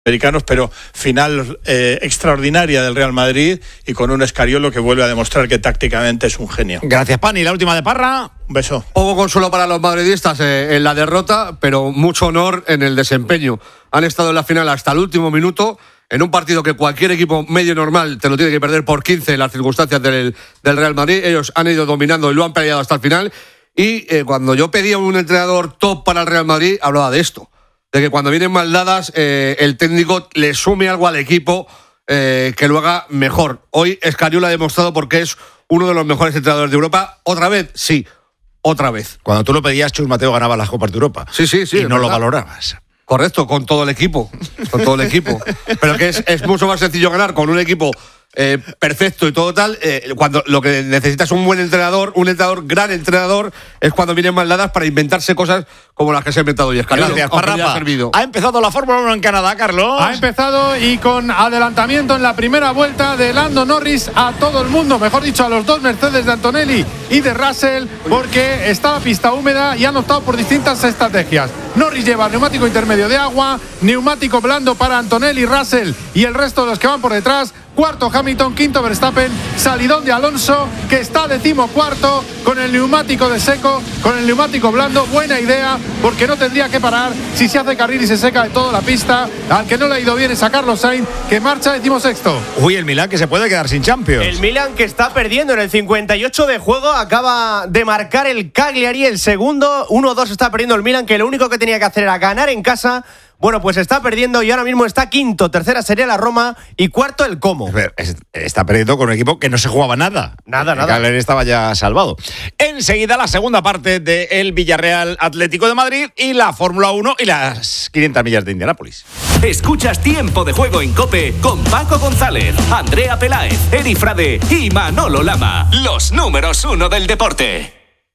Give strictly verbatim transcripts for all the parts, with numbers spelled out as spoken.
americanos, pero final eh, extraordinaria del Real Madrid y con un Escariolo que vuelve a demostrar que tácticamente es un genio. Gracias, Pani. La última de Parra. Un beso. Poco consuelo para los madridistas eh, en la derrota, pero mucho honor en el desempeño. Han estado en la final hasta el último minuto, en un partido que cualquier equipo medio normal te lo tiene que perder por quince en las circunstancias del, del Real Madrid. Ellos han ido dominando y lo han peleado hasta el final. Y eh, cuando yo pedía un entrenador top para el Real Madrid, hablaba de esto. De que cuando vienen mal dadas, eh, el técnico le sume algo al equipo eh, que lo haga mejor. Hoy Escariolo ha demostrado porque es uno de los mejores entrenadores de Europa. ¿Otra vez? Sí, otra vez. Cuando tú lo pedías, Chus Mateo ganaba las Copas de Europa. Sí, sí, sí. Y no verdad. Lo valorabas. Correcto, con todo el equipo. Con todo el equipo. Pero que es, es mucho más sencillo ganar con un equipo eh, perfecto y todo tal. Eh, cuando lo que necesitas es un buen entrenador, un entrenador, gran entrenador, es cuando vienen mal dadas para inventarse cosas como las que se ha inventado hoy Escariolo. Gracias, Parrapa. Ha empezado la Fórmula uno en Canadá, Carlos. Ha empezado y con adelantamiento en la primera vuelta de Lando Norris a todo el mundo, mejor dicho, a los dos Mercedes de Antonelli y de Russell, porque está la pista húmeda y han optado por distintas estrategias. Norris lleva neumático intermedio de agua, neumático blando para Antonelli, Russell y el resto de los que van por detrás. Cuarto Hamilton, quinto Verstappen, salidón de Alonso, que está decimocuarto con el neumático de seco, con el neumático blando. Buena idea, porque no tendría que parar si se hace carril y se seca de toda la pista. Al que no le ha ido bien es a Carlos Sainz, que marcha decimosexto. Uy, el Milán que se puede quedar sin Champions. El Milán que está perdiendo en el cincuenta y ocho de juego, acaba de marcar el Cagliari, el segundo. uno dos está perdiendo el Milán, que lo único que tenía que hacer era ganar en casa. Bueno, pues está perdiendo y ahora mismo está quinto. Tercera sería la Roma y cuarto el Como. Está perdiendo con un equipo que no se jugaba nada. Nada, nada. El Cagliari estaba ya salvado. Enseguida la segunda parte del Villarreal Atlético de Madrid y la Fórmula uno y las quinientas millas de Indianápolis. Escuchas Tiempo de Juego en COPE con Paco González, Andrea Peláez, Eri Frade y Manolo Lama. Los números uno del deporte.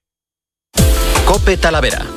COPE Talavera.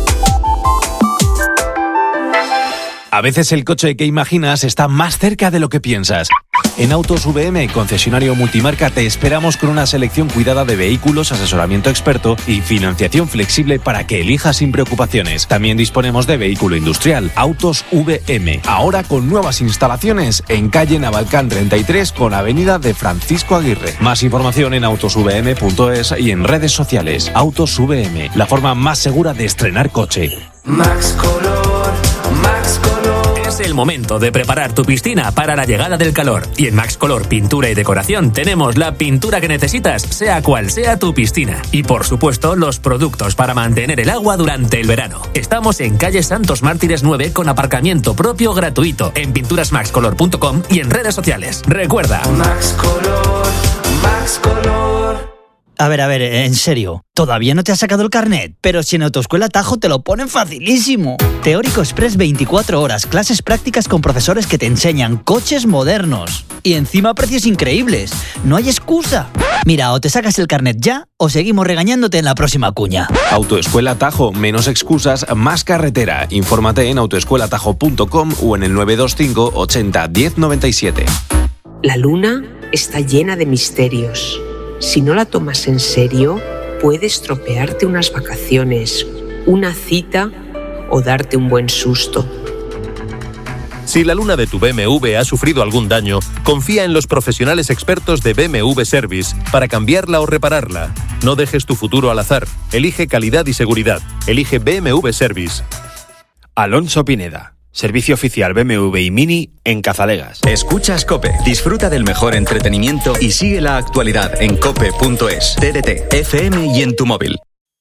A veces el coche que imaginas está más cerca de lo que piensas. En Autos V M, concesionario multimarca, te esperamos con una selección cuidada de vehículos, asesoramiento experto y financiación flexible para que elijas sin preocupaciones. También disponemos de vehículo industrial, Autos V M. Ahora con nuevas instalaciones en calle Navalcán treinta y tres con avenida de Francisco Aguirre. Más información en autos v m punto es y en redes sociales. Autos V M, la forma más segura de estrenar coche. Max Color, Max Color. Es el momento de preparar tu piscina para la llegada del calor. Y en Max Color Pintura y Decoración tenemos la pintura que necesitas, sea cual sea tu piscina. Y por supuesto, los productos para mantener el agua durante el verano. Estamos en calle Santos Mártires nueve con aparcamiento propio gratuito en pinturas max color punto com y en redes sociales. Recuerda, Max Color, Max Color. A ver, a ver, en serio, ¿todavía no te has sacado el carnet? Pero si en Autoescuela Tajo te lo ponen facilísimo. Teórico Express veinticuatro horas, clases prácticas con profesores que te enseñan coches modernos. Y encima precios increíbles. No hay excusa. Mira, o te sacas el carnet ya, o seguimos regañándote en la próxima cuña. Autoescuela Tajo, menos excusas, más carretera. Infórmate en autoescuela tajo punto com o en el nueve dos cinco ochenta diez noventa y siete. La luna está llena de misterios. Si no la tomas en serio, puede estropearte unas vacaciones, una cita o darte un buen susto. Si la luna de tu B M W ha sufrido algún daño, confía en los profesionales expertos de B M W Service para cambiarla o repararla. No dejes tu futuro al azar. Elige calidad y seguridad. Elige B M W Service. Alonso Pineda. Servicio oficial B M W y Mini en Cazalegas. Escuchas COPE. Disfruta del mejor entretenimiento y sigue la actualidad en cope punto es, T D T, F M y en tu móvil.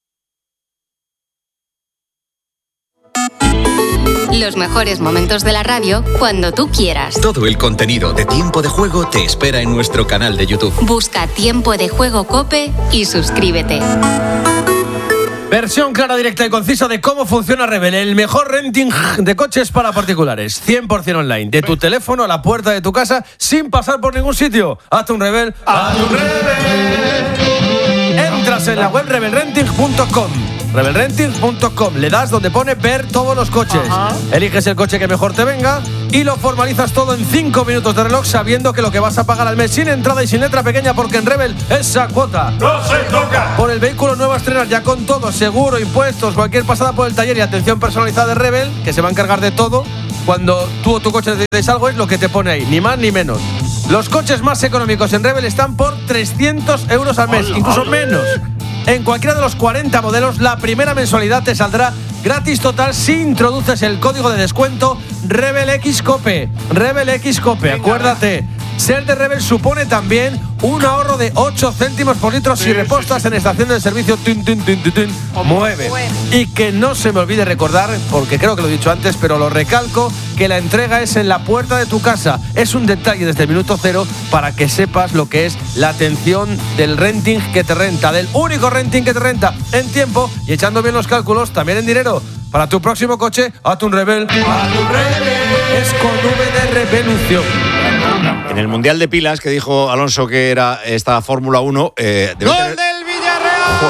Los mejores momentos de la radio cuando tú quieras. Todo el contenido de Tiempo de Juego te espera en nuestro canal de YouTube. Busca Tiempo de Juego COPE y suscríbete. Versión clara, directa y concisa de cómo funciona Rebel, el mejor renting de coches para particulares, cien por ciento online, de tu teléfono a la puerta de tu casa, sin pasar por ningún sitio. Hazte un Rebel, hazte un Rebel. Entras en la web rebel renting punto com. rebel renting punto com, le das donde pone ver todos los coches. Ajá. Eliges el coche que mejor te venga y lo formalizas todo en cinco minutos de reloj, sabiendo que lo que vas a pagar al mes sin entrada y sin letra pequeña, porque en Rebel esa cuota no se toca. Por el vehículo nuevo a estrenar ya con todo, seguro, impuestos, cualquier pasada por el taller y atención personalizada de Rebel, que se va a encargar de todo. cuando tú o tu coche necesites algo, es lo que te pone ahí, ni más ni menos. Los coches más económicos en Rebel están por trescientos euros al mes, hola, incluso hola. menos. En cualquiera de los cuarenta modelos, la primera mensualidad te saldrá gratis total si introduces el código de descuento RebelXCope. RebelXCope, acuérdate. Ser de Rebel supone también un ahorro de ocho céntimos por litro si repostas en estación de servicio tin, tin, tin, tin, tin, mueve. Y que no se me olvide recordar, porque creo que lo he dicho antes, pero lo recalco, que la entrega es en la puerta de tu casa. Es un detalle desde el minuto cero para que sepas lo que es la atención del renting que te renta, del único renting que te renta en tiempo y echando bien los cálculos, también en dinero. Para tu próximo coche, hazte un Rebel. ¡Hazte un Rebel! Es con V de revolución. En el Mundial de Pilas, que dijo Alonso que era esta Fórmula uno... Eh, ¡Gol tener... del Villarreal!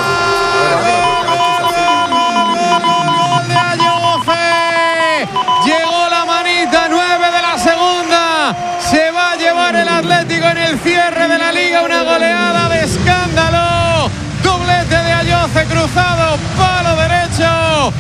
¡Gol de Ayoce! Llegó la manita, nueve de la segunda. Se va a llevar el Atlético en el cierre de la Liga. Una goleada de escándalo. Doblete de Ayoce cruzado, palo derecho.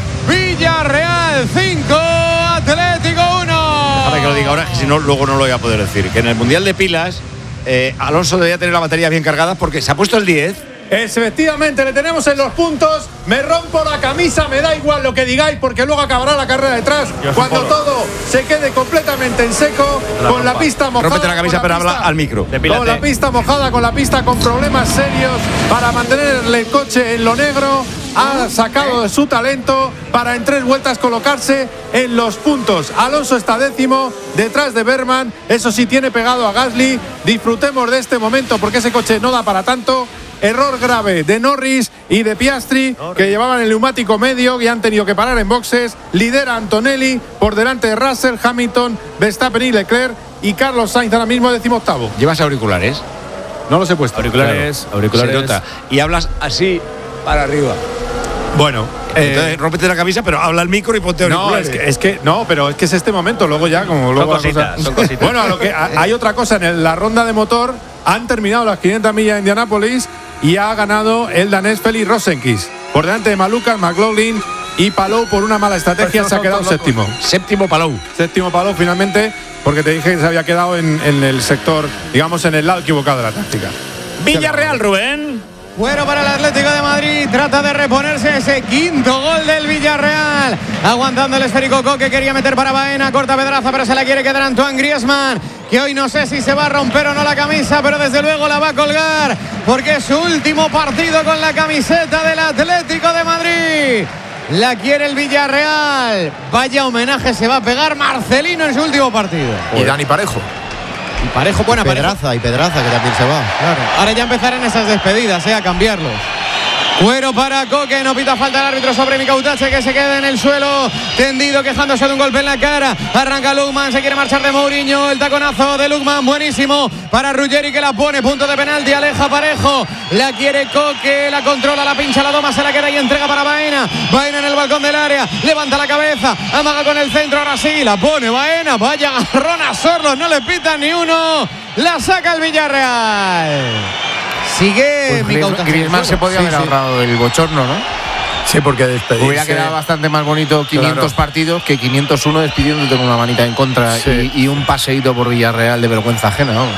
Villarreal cinco, Atlético uno. Ahora que lo diga ahora, que si no, luego no lo voy a poder decir. Que en el Mundial de Pilas, eh, Alonso debía tener la batería bien cargada porque se ha puesto el diez. Efectivamente, le tenemos en los puntos. Me rompo la camisa, me da igual lo que digáis, porque luego acabará la carrera detrás. Cuando todo se quede completamente en seco, la con rompa. la pista mojada. Rómpete la camisa, la pero pista, habla al micro. Con la pista mojada, con la pista con problemas serios para mantenerle el coche en lo negro. Ha sacado de su talento para en tres vueltas colocarse en los puntos. Alonso está décimo, detrás de Berman. Eso sí, tiene pegado a Gasly. Disfrutemos de este momento porque ese coche no da para tanto. Error grave de Norris y de Piastri, Norris, que llevaban el neumático medio y han tenido que parar en boxes. Lidera Antonelli por delante de Russell, Hamilton, Verstappen y Leclerc. Y Carlos Sainz ahora mismo decimoctavo. ¿Llevas auriculares? No los he puesto. Auriculares, claro. auriculares. Y hablas así para arriba. Bueno, entonces eh, rómpete la camisa, pero habla al micro y ponte auriculares. No, es que, es que no, pero es que es este momento. Luego ya, como luego son cositas, cosa... son cositas. Bueno, a lo que a, hay otra cosa en la ronda de motor. Han terminado las quinientas millas de Indianápolis y ha ganado el danés Felix Rosenqvist por delante de Malukas, McLaughlin y Palou. Por una mala estrategia se ha quedado séptimo. Séptimo Palou. Séptimo Palou finalmente, porque te dije que se había quedado en, en el sector, digamos, en el lado equivocado de la táctica. Villarreal, Rubén. Bueno para el Atlético de Madrid, trata de reponerse ese quinto gol del Villarreal. Aguantando el esférico Coque, quería meter para Baena, corta Pedraza, pero se la quiere quedar Antoine Griezmann, que hoy no sé si se va a romper o no la camisa, pero desde luego la va a colgar, porque es su último partido con la camiseta del Atlético de Madrid. La quiere el Villarreal. Vaya homenaje se va a pegar Marcelino en su último partido. Y Dani Parejo. Y Parejo, buena Pedraza, Parejo. y Pedraza, que también se va. Claro. Ahora ya empezarán esas despedidas, eh, a cambiarlos. Cuero para Coque, no pita falta el árbitro sobre Micautache, que se queda en el suelo tendido, quejándose de un golpe en la cara. Arranca Lukman, se quiere marchar de Mourinho, el taconazo de Lukman, buenísimo para Ruggeri, que la pone, punto de penalti, aleja Parejo, la quiere Coque, la controla, la pincha, la doma, se la queda y entrega para Baena. Baena en el balcón del área, levanta la cabeza, amaga con el centro, ahora sí, la pone Baena, vaya agarrón a Sorlos, no le pitan ni uno, la saca el Villarreal. Sigue pues Griezmann se podía sí, haber sí. ahorrado el bochorno, ¿no? Sí, porque despedirse... Hubiera quedado bastante más bonito quinientos claro. partidos que quinientos uno despidiéndote con una manita en contra sí. y, y un paseíto por Villarreal de vergüenza ajena, ¿no?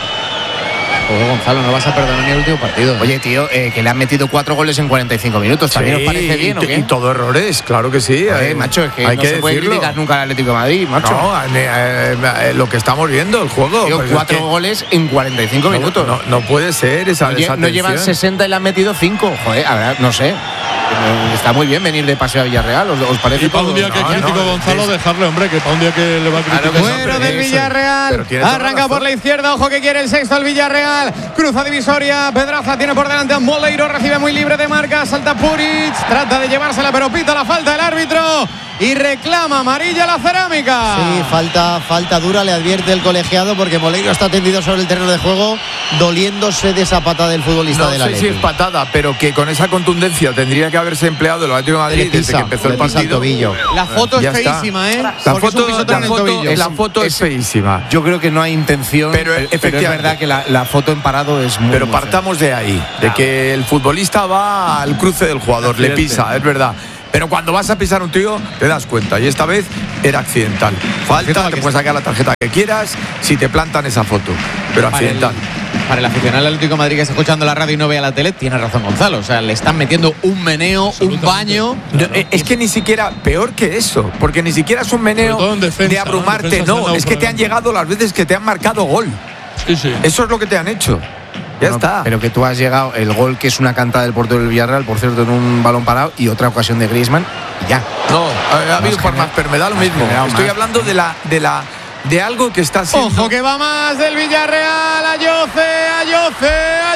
Joder, Gonzalo, no vas a perdonar ni el último partido. Oye, tío, eh, que le han metido cuatro goles en cuarenta y cinco minutos. ¿También sí, os parece bien o qué? Y todo errores, claro que sí. Oye, macho, es que hay no que se puede decirlo. criticar nunca al Atlético de Madrid, macho. No, eh, eh, lo que estamos viendo, el juego. Tío, pues cuatro es que goles en cuarenta y cinco no, minutos. No, no puede ser esa, no, esa no llevan sesenta y le han metido cinco. Joder, a ver, no sé. Está muy bien venir de paseo a Villarreal, ¿os, os parece? Y para un día que no, crítico no, Gonzalo, es... dejarle, hombre, que para un día que le va a criticar. Claro bueno del Villarreal, arranca por la izquierda, ojo que quiere el sexto al Villarreal, cruza divisoria, Pedraza tiene por delante a Moleiro, recibe muy libre de marca, salta Puric, trata de llevársela, pero pita la falta el árbitro y reclama amarilla la Cerámica. Sí, falta, falta dura, le advierte el colegiado, porque Moleiro está tendido sobre el terreno de juego, doliéndose de esa patada del futbolista no de la No sé si es patada, pero que con esa contundencia tendría que haberse empleado el Atlético de Madrid pisa, desde que empezó el partido. La foto es feísima, ¿eh? La foto, es, la foto, es, la foto es, es feísima. Yo creo que no hay intención, pero, pero, pero es verdad que la, la foto en parado es muy... Pero muy partamos fea. de ahí, de que el futbolista va al cruce del jugador, le pisa, es verdad. Pero cuando vas a pisar un tío, te das cuenta. Y esta vez era accidental. Falta, te puedes sacar la tarjeta que quieras si te plantan esa foto, pero accidental. Para el aficionado del Atlético de Madrid que está escuchando la radio y no ve a la tele, tiene razón Gonzalo. O sea, le están metiendo un meneo, un baño. No, es que ni siquiera, peor que eso, porque ni siquiera es un meneo defensa, de abrumarte, no, no es que te han llegado las veces que te han marcado gol. Sí, sí. Eso es lo que te han hecho. Ya no, está. Pero que tú has llegado, el gol que es una cantada del portero del Villarreal, por cierto, en un balón parado, y otra ocasión de Griezmann, y ya. No, ha, ha habido por más, pero me da lo mismo. Estoy más. hablando de la, de la, de algo que está haciendo. Ojo que va más del Villarreal, Ayoce, Ayoce,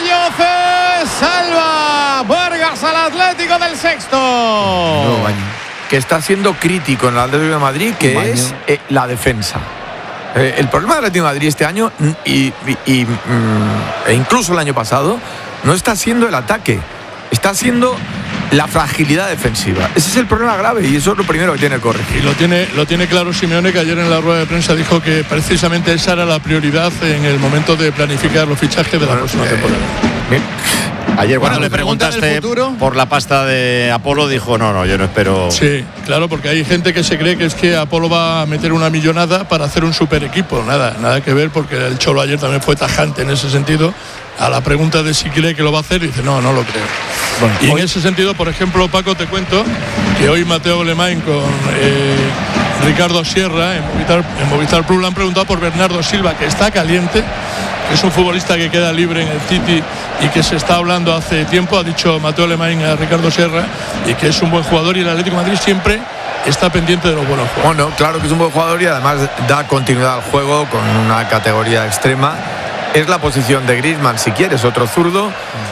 Ayoce, salva Vargas al Atlético del Sexto. No, que está siendo crítico en el Atlético de Madrid, que es eh, la defensa. Eh, el problema del Atlético de Madrid este año y, y, y, mm, e incluso el año pasado no está siendo el ataque, está siendo la fragilidad defensiva. Ese es el problema grave y eso es lo primero que tiene que corregir. Y lo tiene, lo tiene claro Simeone, que ayer en la rueda de prensa dijo que precisamente esa era la prioridad en el momento de planificar los fichajes de la bueno, próxima eh, temporada. Bien. Ayer cuando bueno, le preguntaste por la pasta de Apolo dijo no, no, yo no espero. Sí, claro, porque hay gente que se cree que es que Apolo va a meter una millonada para hacer un super equipo. Nada, nada que ver, porque el Cholo ayer también fue tajante en ese sentido. A la pregunta de si cree que lo va a hacer, dice no, no lo creo. Bueno, y hoy... en ese sentido, por ejemplo, Paco, te cuento que hoy Mateo Lemain con eh, Ricardo Sierra en Movistar, en Movistar Plus le han preguntado por Bernardo Silva, que está caliente, que es un futbolista que queda libre en el City y que se está hablando hace tiempo, ha dicho Mateo Lemain a Ricardo Sierra, y que es un buen jugador, y el Atlético de Madrid siempre está pendiente de los buenos jugadores. Bueno, claro que es un buen jugador y además da continuidad al juego con una categoría extrema. Es la posición de Griezmann, si quieres, otro zurdo,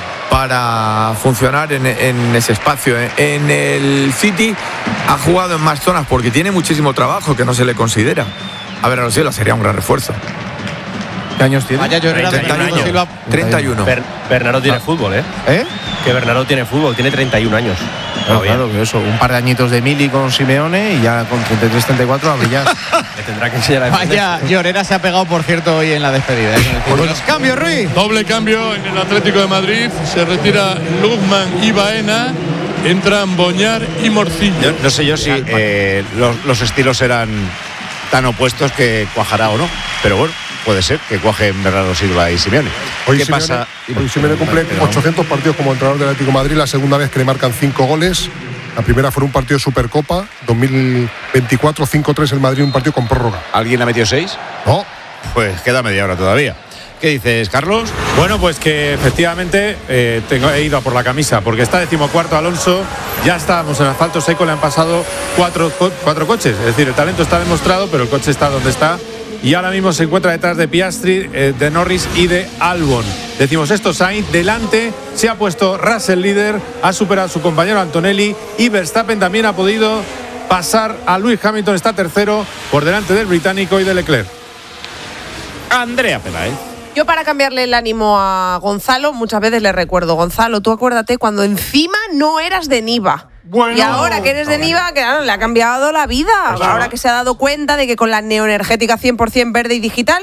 para funcionar en, en ese espacio. En el City ha jugado en más zonas porque tiene muchísimo trabajo que no se le considera. A ver, a los Silva sería un gran refuerzo. ¿Qué años tiene? Vaya Llorera, treinta y uno. Silva. treinta y uno. Ber, Bernardo tiene ah. fútbol, ¿eh? ¿Eh? Que Bernardo tiene fútbol, tiene treinta y un años. Claro, claro, eso, un par de añitos de Mili con Simeone y ya con treinta y tres treinta y cuatro a brillar. Le tendrá que enseñar a Vaya, Llorera se ha pegado, por cierto, hoy en la despedida. ¿eh? Bueno, los cambios, Ruiz. Doble cambio en el Atlético de Madrid. Se retira Luzman y Baena. Entran Boñar y Morcillo. Yo, no sé yo si eh, los, los estilos eran tan opuestos que cuajará o no. Pero bueno, puede ser que cuajen Bernardo Silva y Simeone. Hoy ¿Qué Simeone, pasa? Hoy Simeone cumple ochocientos partidos como entrenador del Atlético de Madrid, la segunda vez que le marcan cinco goles. La primera fue un partido de Supercopa, dos mil veinticuatro, cinco tres el Madrid, un partido con prórroga. ¿Alguien le ha metido seis? No. Pues queda media hora todavía. ¿Qué dices, Carlos? Bueno, pues que efectivamente eh, tengo, he ido a por la camisa, porque está decimocuarto Alonso, ya estábamos en asfalto seco, le han pasado cuatro, cuatro coches, es decir, el talento está demostrado, pero el coche está donde está, y ahora mismo se encuentra detrás de Piastri, eh, de Norris y de Albon. Decimos esto, Sainz delante, se ha puesto Russell líder, ha superado a su compañero Antonelli, y Verstappen también ha podido pasar a Lewis Hamilton, está tercero, por delante del británico y de Leclerc. Andrea Peláez. Yo, para cambiarle el ánimo a Gonzalo, muchas veces le recuerdo: Gonzalo, tú acuérdate cuando encima no eras de Niva. Bueno, y ahora que eres de Niva, que claro, le ha cambiado la vida. Pues ahora no. Que se ha dado cuenta de que con la neoenergética cien por ciento verde y digital,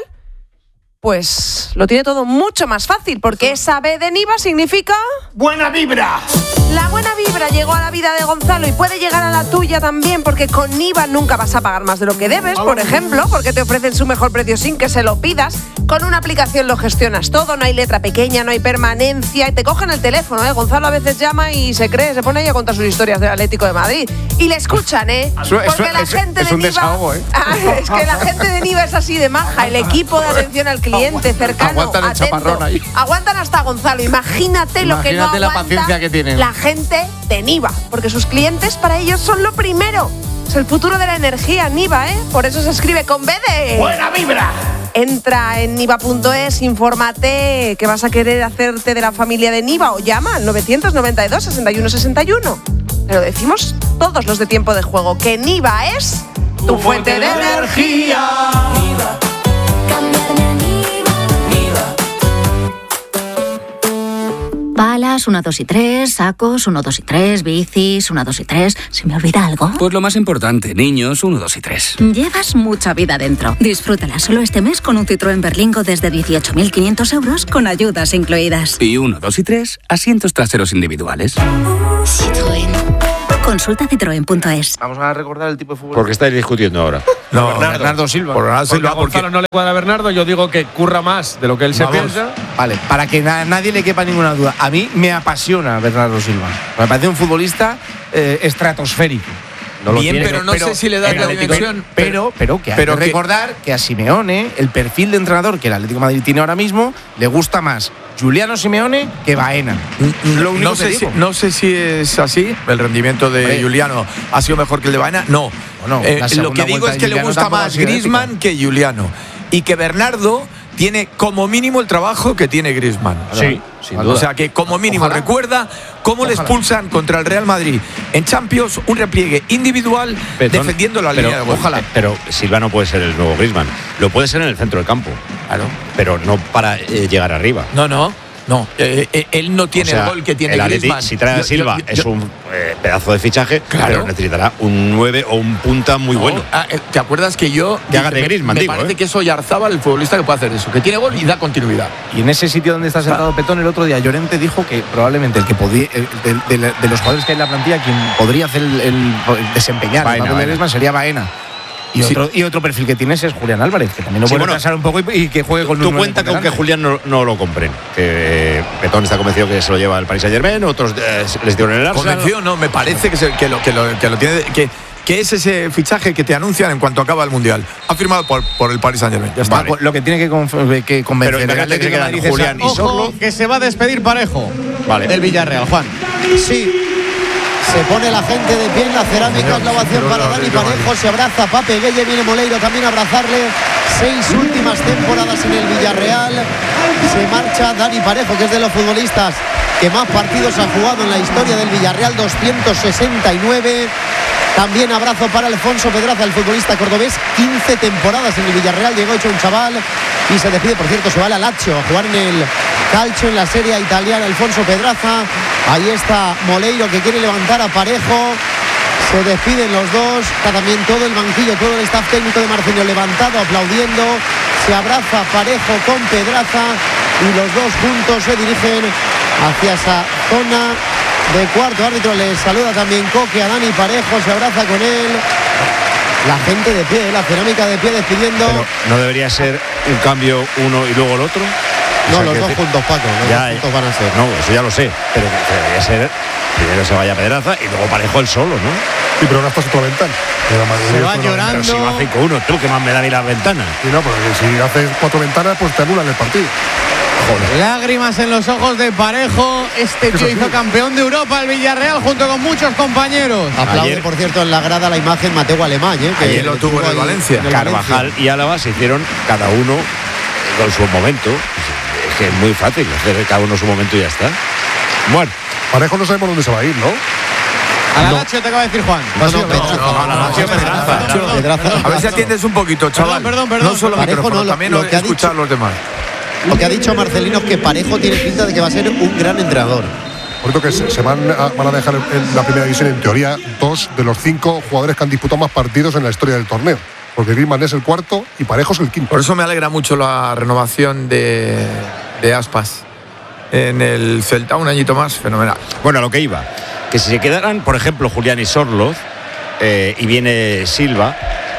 pues lo tiene todo mucho más fácil, porque esa B de Niva significa... ¡buena vibra! La buena vibra llegó a la vida de Gonzalo y puede llegar a la tuya también, porque con Niva nunca vas a pagar más de lo que debes, por ejemplo, porque te ofrecen su mejor precio sin que se lo pidas. Con una aplicación lo gestionas todo, no hay letra pequeña, no hay permanencia, y te cogen el teléfono, ¿eh? Gonzalo a veces llama y se cree, se pone ahí a contar sus historias del Atlético de Madrid. Y le escuchan, ¿eh? Porque eso, la eso, gente es de un Niva... Desahogo, ¿eh? Es que la gente de Niva es así de maja, el equipo de atención al cliente, cercano, aguantan el atento, chaparrón ahí. Aguantan hasta Gonzalo. Imagínate, Imagínate lo que no aguanta la paciencia que tienen la gente de Niva, porque sus clientes para ellos son lo primero. Es el futuro de la energía, Niva, ¿eh? Por eso se escribe con B de... ¡buena vibra! Entra en niva punto es, infórmate que vas a querer hacerte de la familia de Niva, o llama al novecientos noventa y dos, sesenta y uno sesenta y uno. Pero decimos todos los de Tiempo de Juego que Niva es tu, tu fuente, fuente de, de energía. Niva. Balas, uno, dos y tres, sacos, uno, dos y tres, bicis, uno, dos y tres. ¿Se me olvida algo? Pues lo más importante, niños, uno, dos y tres. Llevas mucha vida dentro. Disfrútala solo este mes con un Citroën Berlingo desde dieciocho mil quinientos euros con ayudas incluidas. Y uno, dos y tres, asientos traseros individuales. Citroën. Consulta citroen punto es. Vamos a recordar el tipo de fútbol. ¿Por qué estáis discutiendo ahora? No, Bernardo, Bernardo Silva. Por Bernardo Silva, Silva, porque Gonzalo no le cuadra a Bernardo, yo digo que curra más de lo que él Vamos. se piensa. Vale, para que na- nadie le quepa ninguna duda. A mí me apasiona Bernardo Silva. Me parece un futbolista eh, estratosférico. No lo bien, tiene, pero no sé si le da el la Atlético- dimensión. Pero, pero que hay pero que que- recordar que a Simeone, el perfil de entrenador que el Atlético de Madrid tiene ahora mismo, le gusta más Giuliano Simeone que Baena. Lo único No que sé, si, digo. no sé si es así. El rendimiento de Hombre. Giuliano ha sido mejor que el de Baena. No. No, Eh, la lo segunda que digo vuelta es de que le Giuliano gusta tampoco ha más sido Griezmann épica. que Giuliano. Y que Bernardo tiene como mínimo el trabajo que tiene Griezmann. Sí, sin O duda. sea que como mínimo Ojalá. recuerda cómo le Ojalá. expulsan contra el Real Madrid en Champions un repliegue individual Betón, defendiendo la pero, línea de gol. Ojalá. Pero Silva no puede ser el nuevo Griezmann. Lo puede ser en el centro del campo. Claro. Pero no para eh, llegar arriba. No, no. No, eh, eh, él no tiene O sea, el gol que tiene el Atleti, Griezmann. si trae a Yo- Silva, yo- yo- es un eh, pedazo de fichaje, Claro. pero necesitará un nueve o un punta muy No, bueno. ah, eh, ¿Te acuerdas que yo Que haga de me- Griezmann, me digo, parece eh. que es Oyarzábal el futbolista que puede hacer eso, que tiene gol y da continuidad. Y en ese sitio donde está sentado Petón el otro día, Llorente dijo que probablemente el que podía, el- de, de- de los jugadores que hay en la plantilla, quien podría hacer el, el- el desempeñar Baena, el papel de Baena. Griezmann sería Baena. Y, Sí. otro, y otro perfil que tienes es Julián Álvarez, que también lo Sí, puede bueno, pasar un poco y, y que juegue con Tú un nueve cuenta por con que delante. Julián no, no lo compren. Que eh, Petón está convencido que se lo lleva al Paris Saint Germain, otros eh, les dieron el Arsenal. Convencido, no, me parece que, se- que, lo, que, lo, que lo tiene. Que, que es ese fichaje que te anuncian en cuanto acaba el Mundial. Ha firmado por, por el Paris Saint Germain. Ya está. Vale. Lo que tiene que, conf- que convencer Pero el imagínate que Atlético de quedan Madrid es Julián a- y Sorlo. Ojo, que se va a despedir Parejo Vale. del Villarreal, Juan. Sí. Se pone la gente de pie en la cerámica, es la ovación para Dani Parejo, se abraza Pape Gueye, viene Moleiro también a abrazarle. Seis últimas temporadas en el Villarreal. Se marcha Dani Parejo, que es de los futbolistas que más partidos ha jugado en la historia del Villarreal, doscientos sesenta y nueve. También abrazo para Alfonso Pedraza, el futbolista cordobés, quince temporadas en el Villarreal, llegó hecho un chaval y se despide, por cierto, se va a Lazio a jugar en el Calcio en la Serie italiana. Alfonso Pedraza, ahí está Moleiro que quiere levantar a Parejo, se despiden los dos, está también todo el banquillo, todo el staff técnico de Marcelino levantado, aplaudiendo, se abraza Parejo con Pedraza y los dos juntos se dirigen hacia esa zona de cuarto. Árbitro les saluda también Coque a Dani Parejo, se abraza con él. La gente de pie, la cerámica de pie despidiendo. Pero no debería ser un cambio uno y luego el otro. O No, sea, los que dos te- juntos, Paco, los Ya, dos juntos van a ser. No, eso ya lo sé. Pero que debería ser primero se vaya Pedraza y luego Parejo el solo, ¿no? Sí, pero ahora estás otra ventana. Se va llorando. Pero si va cinco uno, tú que más me da a mí las ventanas. Y no, porque si haces cuatro ventanas, pues te anulan el partido. Lágrimas en los ojos de Parejo. Este tío hizo campeón de Europa el Villarreal junto con muchos compañeros. Aplaude, Ayer- por cierto, en la grada la imagen Mateo Alemán, ¿eh? que Ayer lo le tuvo en el ahí Valencia. en el Carvajal y Álava se hicieron cada uno con su momento. Es que es muy fácil hacer cada uno su momento y ya está. Bueno, Parejo no sabemos dónde se va a ir, ¿no? A la Lazio te acaba de decir Juan. No, no, Pedraza. Pedraza. A ver si atiendes un poquito, chaval. perdón, perdón. No solo Parejo micrófono, no, lo- también lo que ha escuchar dicho- los demás. Lo que ha dicho Marcelino es que Parejo tiene pinta de que va a ser un gran entrenador. Por cierto que se, se van, a, van a dejar en la primera división, en teoría, dos de los cinco jugadores que han disputado más partidos en la historia del torneo. Porque Griezmann es el cuarto y Parejo es el quinto. Por eso me alegra mucho la renovación de, de Aspas en el Celta, un añito más, fenomenal. bueno, a lo que iba. Que si se quedaran, por ejemplo, Julián y Sorloz eh, y viene Silva,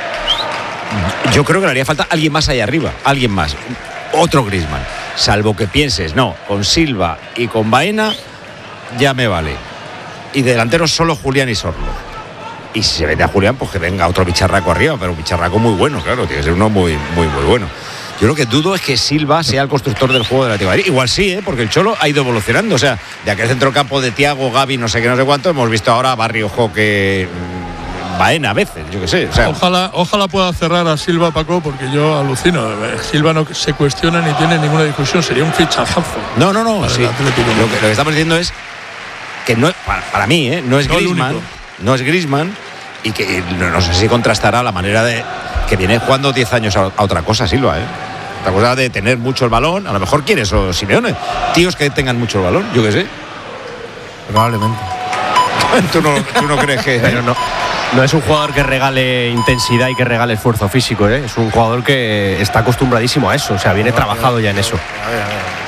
yo creo que le haría falta alguien más ahí arriba, alguien más, otro Griezmann, salvo que pienses, no, con Silva y con Baena ya me vale. Y de delanteros solo Julián y Sorloz. Y si se vende a Julián, pues que venga otro bicharraco arriba, pero un bicharraco muy bueno, claro, tiene que ser uno muy, muy, muy bueno. Yo lo que dudo es que Silva sea el constructor del juego de la Atlético de Madrid. Igual sí, ¿eh? Porque el Cholo ha ido evolucionando. O sea, de aquel centrocampo de Thiago, Gavi, no sé qué, no sé cuánto, hemos visto ahora a Barrio Joque, mm, Baena a veces, yo qué sé. O sea, Ojalá, ojalá pueda cerrar a Silva, Paco, porque yo alucino. Eh, Silva no se cuestiona ni tiene ninguna discusión. Sería un fichajazo. no, no, no. para Sí. el Atlético. Lo, que, lo que estamos diciendo es que no, para, para mí, ¿eh? no es No el Griezmann, único. no es Griezmann, y que no, no sé si contrastará la manera de que viene jugando diez años a, a otra cosa, Silva, ¿eh? Otra cosa de tener mucho el balón, a lo mejor quiere eso Simeone. Tíos que tengan mucho el balón, yo qué sé. Probablemente. ¿Tú no, tú no crees que.? Pero no, no es un jugador que regale intensidad y que regale esfuerzo físico, ¿eh? Es un jugador que está acostumbradísimo a eso, o sea, viene trabajado ya en eso. A ver, a ver.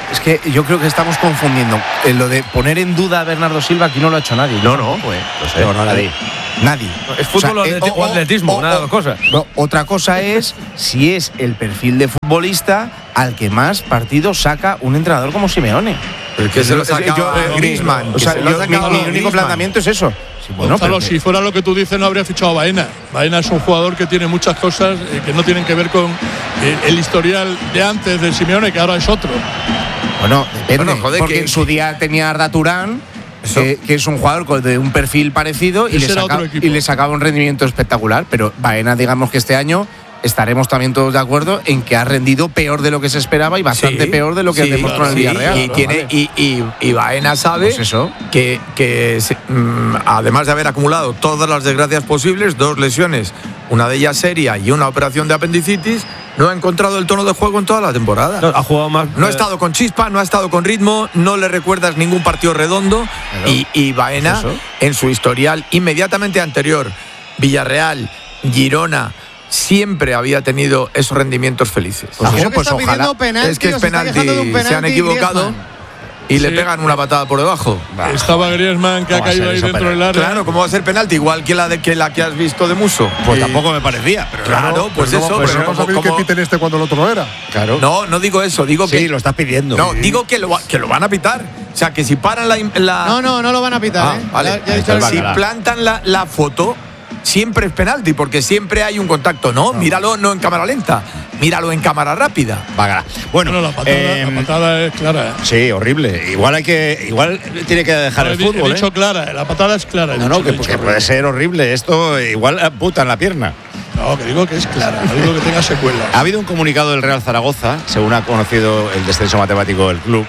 Es que yo creo que estamos confundiendo. Eh, lo de poner en duda a Bernardo Silva, aquí no lo ha hecho nadie. No, no, pues. No sé, no, no, nadie. Nadie. Es fútbol o, O sea, atleti- eh, o atletismo, o- una de las dos cosas. No, otra cosa es si es el perfil de futbolista al que más partidos saca un entrenador como Simeone. El que se lo Es- es- sacaba yo, eh, Griezmann. O sea, que se lo yo- mi, sacaba mi único Griezmann. planteamiento es eso. Sí, bueno, Gonzalo, pero- si fuera lo que tú dices, no habría fichado a Baena. Baena es un jugador que tiene muchas cosas eh, que no tienen que ver con eh, el historial de antes de Simeone, que ahora es otro. Bueno, depende, Bueno, joder, porque que- en su día tenía a Arda Turán, que, que es un jugador con- de un perfil parecido y Ese le, era saca- otro equipo. y le sacaba un rendimiento espectacular. Pero Baena, digamos que este año estaremos también todos de acuerdo en que ha rendido peor de lo que se esperaba y bastante Sí, peor de lo que sí, demostró en el sí, Villarreal. Y, ¿no? tiene, Vale. y, y, y Baena sabe Pues eso. que, que se- mm, además de haber acumulado todas las desgracias posibles, dos lesiones, una de ellas seria y una operación de apendicitis, no ha encontrado el tono de juego en toda la temporada. No, ha jugado más. No ha eh, estado con chispa, no ha estado con ritmo, no le recuerdas ningún partido redondo. Y, y Baena, Eso. en su historial inmediatamente anterior, Villarreal, Girona, siempre había tenido esos rendimientos felices. Pues Creo eso, que pues está ojalá. pidiendo penalti, Es que es o se está penalti, quejando de un se han penalti equivocado Griezmann. y le Sí. pegan una patada por debajo. Estaba Griezmann, que ha ¿Cómo va a caído ser ahí eso dentro penalti? del área. Claro, ¿cómo va a ser penalti? Igual que la, de, que la que has visto de Muso. Pues Eh, tampoco me parecía, pero Claro, pues Pero eso. no, pues pero no como- sabéis que como- piten este cuando el otro no era. claro. No, no digo eso, digo Sí, que. lo estás pidiendo. No, digo que lo, va- que lo van a pitar. O sea, que si paran la. la No, no, no lo van a pitar, Ah, ¿eh? vale. Ya- ya he Ahí dicho está el el- VAR. Si Bacala. plantan la, la foto, siempre es penalti, porque siempre hay un contacto, ¿no? Míralo no en cámara lenta, míralo en cámara rápida. Vágala. Bueno, Bueno, la patada, eh, la patada es clara. ¿eh? sí, horrible. Igual hay que, igual tiene que dejar No, el he, di- he fútbol. dicho ¿eh? clara, la patada es clara. he No, dicho, no, que, he dicho que puede horrible. ser horrible. Esto igual amputan la pierna. No, que digo que es clara, no digo que tenga secuelas. Ha habido un comunicado del Real Zaragoza, según ha conocido el descenso matemático del club.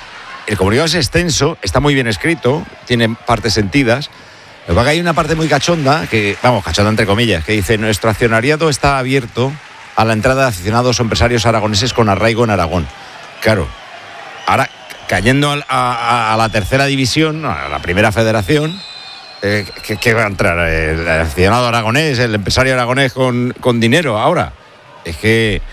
El comunicado es extenso, está muy bien escrito, tiene partes sentidas. Lo que pasa es que hay una parte muy cachonda, que, vamos, cachonda entre comillas, que dice: nuestro accionariado está abierto a la entrada de aficionados o empresarios aragoneses con arraigo en Aragón. Claro, ahora cayendo al- a, a- a la tercera división, a la primera federación, eh, ¿qué, qué va a entrar? ¿El aficionado aragonés, el empresario aragonés con, con dinero ahora? Es que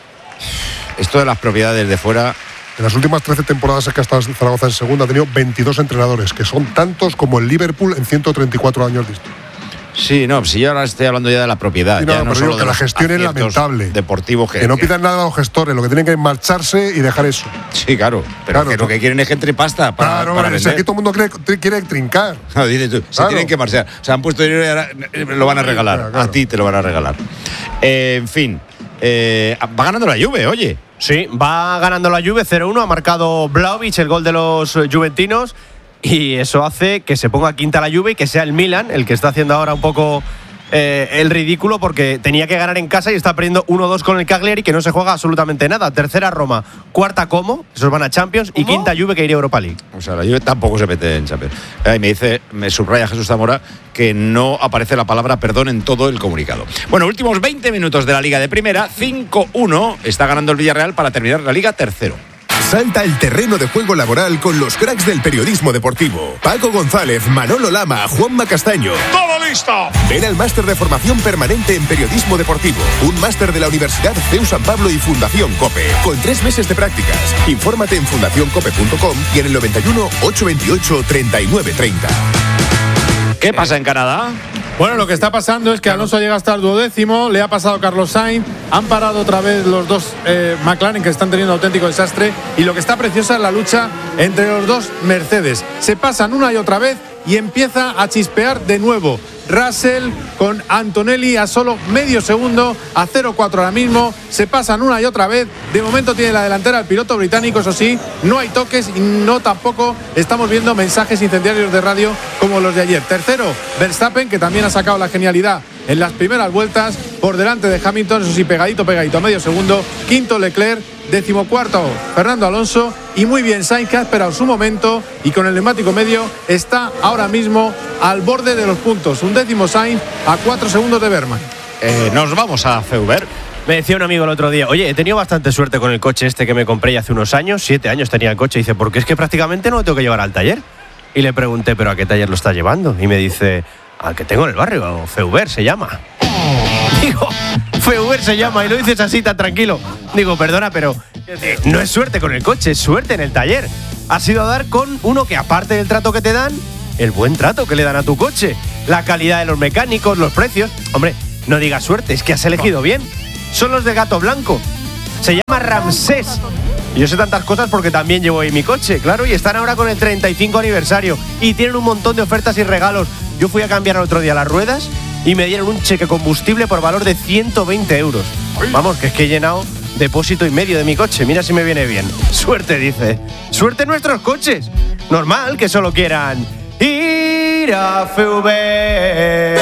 esto de las propiedades de fuera. En las últimas trece temporadas que ha estado Zaragoza en segunda ha tenido veintidós entrenadores, que son tantos como el Liverpool en ciento treinta y cuatro años distintos. Sí, no, si yo ahora estoy hablando ya de la propiedad. Sí, no, ya pero no digo solo que de la los gestión es aciertos lamentable. deportivos que, Que no que- pidan nada a los gestores, lo que tienen que es marcharse y dejar eso. Sí, claro, pero Claro, que lo que quieren es que entre pasta para, Claro, para si vender. aquí todo el mundo quiere, quiere trincar. No, dices tú, se Claro. tienen que marchar. Se han puesto dinero y ahora eh, lo van a regalar. Claro, claro. A ti te lo van a regalar. Eh, en fin, eh, va ganando la Juve, oye. Sí, va ganando la Juve cero uno, ha marcado Vlahovic el gol de los eh, juventinos y eso hace que se ponga quinta la Juve y que sea el Milan el que está haciendo ahora un poco eh, el ridículo porque tenía que ganar en casa y está perdiendo uno dos con el Cagliari que no se juega absolutamente nada. Tercera Roma, cuarta Como, esos van a Champions y quinta Juve que iría a Europa League. O sea, la Juve tampoco se mete en Champions. Eh, me dice, me subraya Jesús Zamora que no aparece la palabra perdón en todo el comunicado. Bueno, últimos veinte minutos de la Liga de Primera, cinco uno, está ganando el Villarreal para terminar la Liga tercero. Salta el terreno de juego laboral con los cracks del periodismo deportivo. Paco González, Manolo Lama, Juanma Castaño. ¡Todo listo! Ven al máster de formación permanente en periodismo deportivo. Un máster de la Universidad C E U San Pablo y Fundación COPE. Con tres meses de prácticas. Infórmate en fundación cope punto com y en el noventa y uno, ochocientos veintiocho, treinta y nueve treinta. ¿Qué pasa en Canadá? Bueno, lo que está pasando es que Alonso llega hasta el duodécimo, le ha pasado Carlos Sainz, han parado otra vez los dos eh, McLaren que están teniendo auténtico desastre y lo que está preciosa es la lucha entre los dos Mercedes. Se pasan una y otra vez y empieza a chispear de nuevo. Russell con Antonelli a solo medio segundo, a cero cuatro ahora mismo, se pasan una y otra vez. De momento tiene la delantera el piloto británico, eso sí, no hay toques y no tampoco estamos viendo mensajes incendiarios de radio como los de ayer. Tercero, Verstappen, que también ha sacado la genialidad en las primeras vueltas, por delante de Hamilton, eso sí, pegadito, pegadito a medio segundo. Quinto, Leclerc. Decimocuarto, Fernando Alonso. Y muy bien Sainz, que ha esperado su momento y con el neumático medio está ahora mismo al borde de los puntos. Un décimo Sainz a cuatro segundos de Berman. Eh, nos vamos a Feuber. Me decía un amigo el otro día, oye, he tenido bastante suerte con el coche este que me compré ya hace unos años, siete años tenía el coche, y dice, porque es que prácticamente no lo tengo que llevar al taller. Y le pregunté, ¿pero a qué taller lo está llevando? Y me dice, al que tengo en el barrio, Feuber se llama. Digo, Feuber se llama y lo dices así tan tranquilo. Digo, perdona, pero no es suerte con el coche, es suerte en el taller. Has ido a dar con uno que, aparte del trato que te dan, el buen trato que le dan a tu coche, la calidad de los mecánicos, los precios. Hombre, no digas suerte, es que has elegido bien. Son los de Gato Blanco. Se llama Ramsés. Y yo sé tantas cosas porque también llevo ahí mi coche, claro, y están ahora con el treinta y cinco aniversario y tienen un montón de ofertas y regalos. Yo fui a cambiar el otro día las ruedas y me dieron un cheque combustible por valor de ciento veinte euros. Vamos, que es que he llenado depósito y medio de mi coche. Mira si me viene bien. Suerte, dice. Suerte en nuestros coches. Normal que solo quieran ir a F V.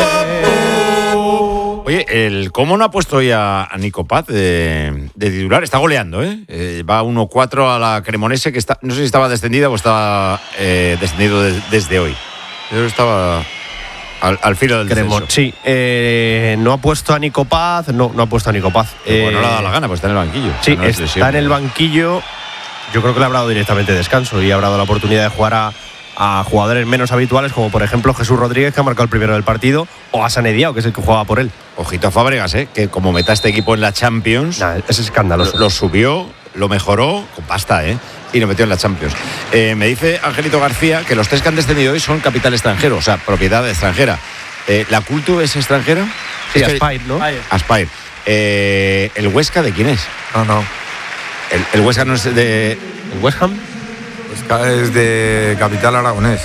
Oye, el ¿cómo no ha puesto hoy a, a Nico Paz de, de titular? Está goleando, ¿eh? eh va uno cuatro a la Cremonese, que está, no sé si estaba descendida o estaba eh, descendido de, desde hoy. Yo estaba al, al filo del descenso. Sí, eh, no ha puesto a Nico Paz, no, no ha puesto a Nico Paz. Eh, bueno, no le ha dado la eh, gana, pues está en el banquillo. Sí, no es está en el banquillo. Yo creo que le ha dado directamente descanso y ha dado la oportunidad de jugar a, a jugadores menos habituales, como por ejemplo Jesús Rodríguez, que ha marcado el primero del partido, o a Sané Diao, que es el que jugaba por él. Ojito a Fábregas, ¿eh? Que como meta este equipo en la Champions, nah, es escandaloso. Lo, lo subió, lo mejoró con pasta, ¿eh? Y lo metió en la Champions. Eh, me dice Angelito García que los tres que han descendido hoy son capital extranjero, o sea, propiedad extranjera. Eh, ¿La Cultu es extranjera? Sí, es Aspire, ¿no? Aspire. Eh, ¿El Huesca de quién es? No, no. El, el Huesca no es de... ¿El West Ham? Huesca es de capital aragonés.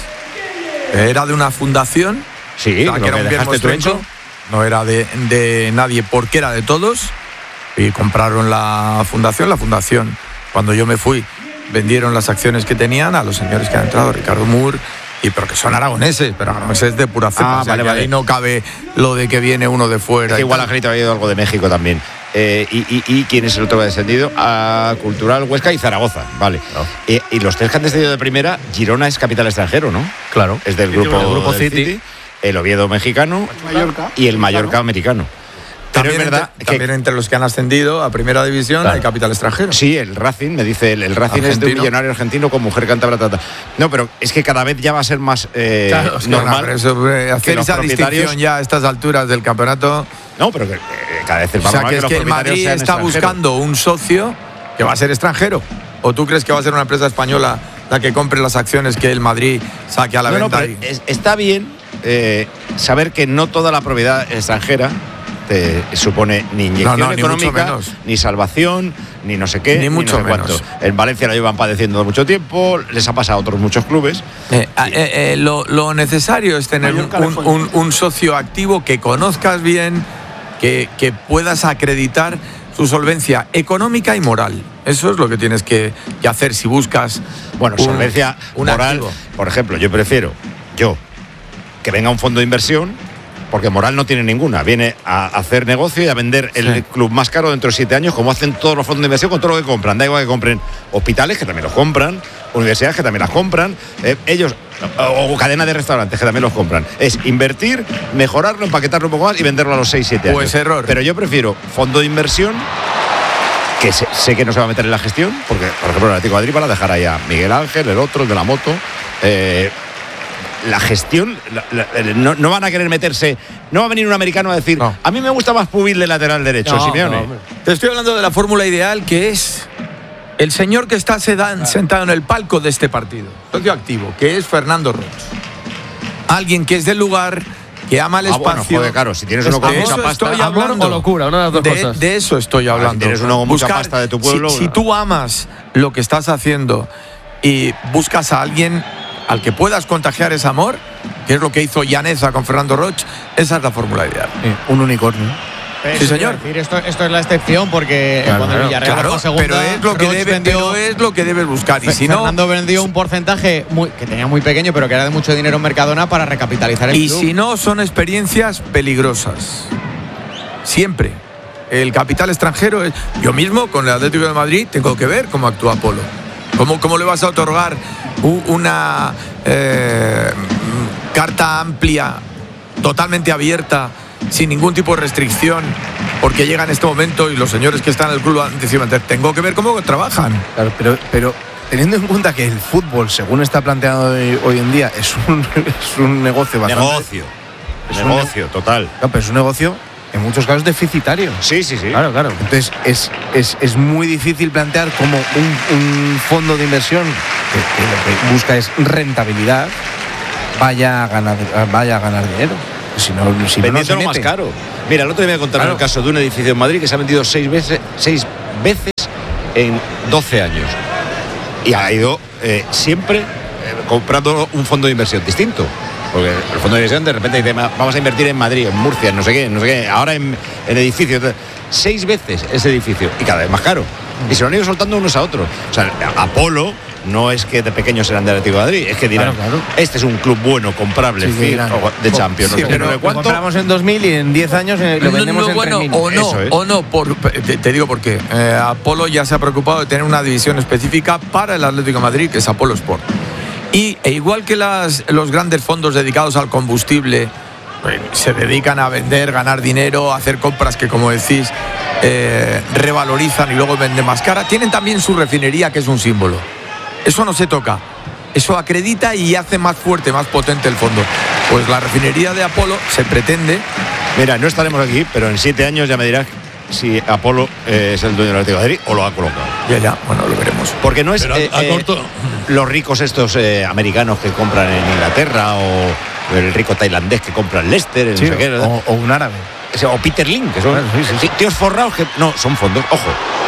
Era de una fundación. Sí, que era un bien mostrenco. No era de, de nadie porque era de todos. Y compraron la fundación. La fundación, cuando yo me fui, vendieron las acciones que tenían a los señores que han entrado, Ricardo Moore, y pero que son aragoneses, pero aragoneses de pura cepa. Ah, o sea, vale, que vale. ahí no cabe lo de que viene uno de fuera. Es que igual Angelito había ido algo de México también. Eh, y, y, ¿Y quién es el otro que ha descendido? A Cultural, Huesca y Zaragoza. Vale. No. Eh, y los tres que han descendido de primera, Girona es capital extranjero, ¿no? Claro. Es del grupo, del grupo del City. City. El Oviedo mexicano Mallorca. y el Mallorca americano. Pero También, es verdad entre, que, también entre los que han ascendido a primera división, claro, hay capital extranjero. Sí, el Racing, me dice, el, el Racing argentino. Es de un millonario argentino con mujer cántabra. Tata. No, pero es que cada vez ya va a ser más eh, claro, normal. No, eso, eh, hacer esa distinción ya a estas alturas del campeonato. No, pero que eh, cada vez es más normal. O sea, que, que es que el Madrid está buscando un socio que va a ser extranjero. ¿O tú crees que va a ser una empresa española la que compre las acciones que el Madrid saque a la no, venta? No, pero es, está bien eh, saber que no toda la propiedad extranjera te supone ni inyección no, no, económica, ni, ni salvación, ni no sé qué, ni, ni mucho no sé menos. Cuánto. En Valencia lo llevan padeciendo mucho tiempo, les ha pasado a otros muchos clubes. Eh, eh, eh, lo, lo necesario es tener un, un, un, un socio activo que conozcas bien, que, que puedas acreditar su solvencia económica y moral. Eso es lo que tienes que, que hacer si buscas. Bueno, un, solvencia un moral, activo. Por ejemplo, yo prefiero, yo, que venga un fondo de inversión, porque moral no tiene ninguna. Viene a hacer negocio y a vender el sí. club más caro dentro de siete años, como hacen todos los fondos de inversión con todo lo que compran. Da igual que compren hospitales, que también los compran, universidades, que también las compran, eh, ellos, o, o cadenas de restaurantes, que también los compran. Es invertir, mejorarlo, empaquetarlo un poco más y venderlo a los seis, siete años. Pues error. Pero yo prefiero fondo de inversión, que sé, sé que no se va a meter en la gestión, porque, por ejemplo, el Atlético de Madrid va a dejar ahí a Miguel Ángel, el otro, el de la moto. Eh, La gestión, la, la, no, no van a querer meterse. No va a venir un americano a decir, no. A mí me gusta más Pubil de lateral derecho, no, Simeone. No, Te estoy hablando de la fórmula ideal, que es el señor que está sedan, sentado en el palco de este partido, socio activo, que es Fernando Roch. Alguien que es del lugar, que ama el ah, espacio. Bueno, joder, claro, si tienes uno con mucha pasta. Amor o locura, una de las dos de, cosas. De eso estoy hablando. Ah, si tienes uno con mucha Buscar, pasta de tu pueblo. Si, si tú amas lo que estás haciendo y buscas a alguien al que puedas contagiar ese amor, que es lo que hizo Llaneza con Fernando Roch, esa es la fórmula ideal. Sí, un unicornio. Pero sí, señor. Decir, esto, esto es la excepción porque claro, cuando el Villarreal claro, fue segunda, pero es lo que debe, vendió, pero es lo que debes buscar. Y si Fernando no, vendió un porcentaje muy, que tenía muy pequeño, pero que era de mucho dinero en Mercadona para recapitalizar el y club. Y si no, son experiencias peligrosas. Siempre. El capital extranjero es. Yo mismo con el Atlético de Madrid tengo que ver cómo actúa Polo. ¿Cómo, cómo le vas a otorgar una eh, carta amplia, totalmente abierta, sin ningún tipo de restricción? Porque llega en este momento y los señores que están en el club decían, tengo que ver cómo trabajan. Claro, pero, pero teniendo en cuenta que el fútbol, según está planteado hoy, hoy en día, es un, es un negocio bastante. Negocio. Es negocio, un, total. No, pero es un negocio en muchos casos deficitario. Sí, sí, sí. Claro, claro. Entonces es, es, es muy difícil plantear como un, un fondo de inversión que, que lo que busca es rentabilidad vaya a ganar, vaya a ganar dinero. Si no, si no, no se más mete. caro. Mira, el otro día me contaron Claro. el caso de un edificio en Madrid que se ha vendido seis veces, seis veces en doce años. Y ha ido eh, siempre eh, comprando un fondo de inversión distinto. Porque el fondo de inversión de repente dice, vamos a invertir en Madrid, en Murcia, en no sé qué, no sé qué, ahora en, en edificios. Seis veces ese edificio y cada vez más caro. Y se lo han ido soltando unos a otros. O sea, Apolo no es que de pequeños eran del Atlético de Madrid, es que dirán, Claro, claro. este es un club bueno, comprable, Sí, fit, dirán. o de Champions, Sí, no sé pero qué, no sé lo cuánto. compramos en dos mil y en diez años eh, lo No, vendemos no, en bueno, tres mil. o no, Eso es. o no, por, te, te digo por qué. Eh, Apolo ya se ha preocupado de tener una división específica para el Atlético de Madrid, que es Apolo Sport. Y e igual que las, los grandes fondos dedicados al combustible eh, se dedican a vender, ganar dinero, a hacer compras que, como decís, eh, revalorizan y luego venden más cara, tienen también su refinería, que es un símbolo. Eso no se toca. Eso acredita y hace más fuerte, más potente el fondo. Pues la refinería de Apolo se pretende. Mira, no estaremos aquí, pero en siete años ya me dirás si Apolo eh, es el dueño del Atlético de Madrid o lo ha colocado. Ya, ya, bueno, lo veremos. Porque no es Pero a- eh, a eh, corto- los ricos estos eh, americanos que compran en Inglaterra o el rico tailandés que compra en Leicester, en Sí, no sé qué, ¿verdad? o, o un árabe. Ese- o Peter Lim, que son Claro, sí, sí, sí. tíos forrados que no, son fondos, ojo.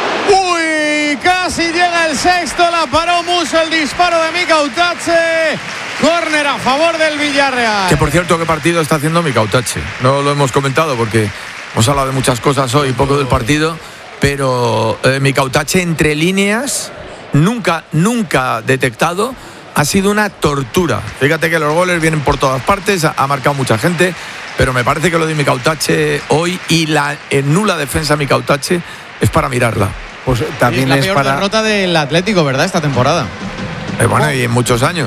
Uy, casi llega el sexto, la paró Muso, el disparo de Mika Utache. Córner a favor del Villarreal. Que por cierto, qué partido está haciendo Mika Utache. No lo hemos comentado porque hemos hablado de muchas cosas hoy, poco del partido, pero eh, Mika Utache entre líneas, nunca, nunca detectado, ha sido una tortura. Fíjate que los goles vienen por todas partes, ha, ha marcado mucha gente, pero me parece que lo de Mika Utache hoy y la eh, nula defensa de Mika Utache es para mirarla. Pues también es la es peor para. derrota del Atlético, ¿verdad? Esta temporada. Eh, bueno, y en muchos años.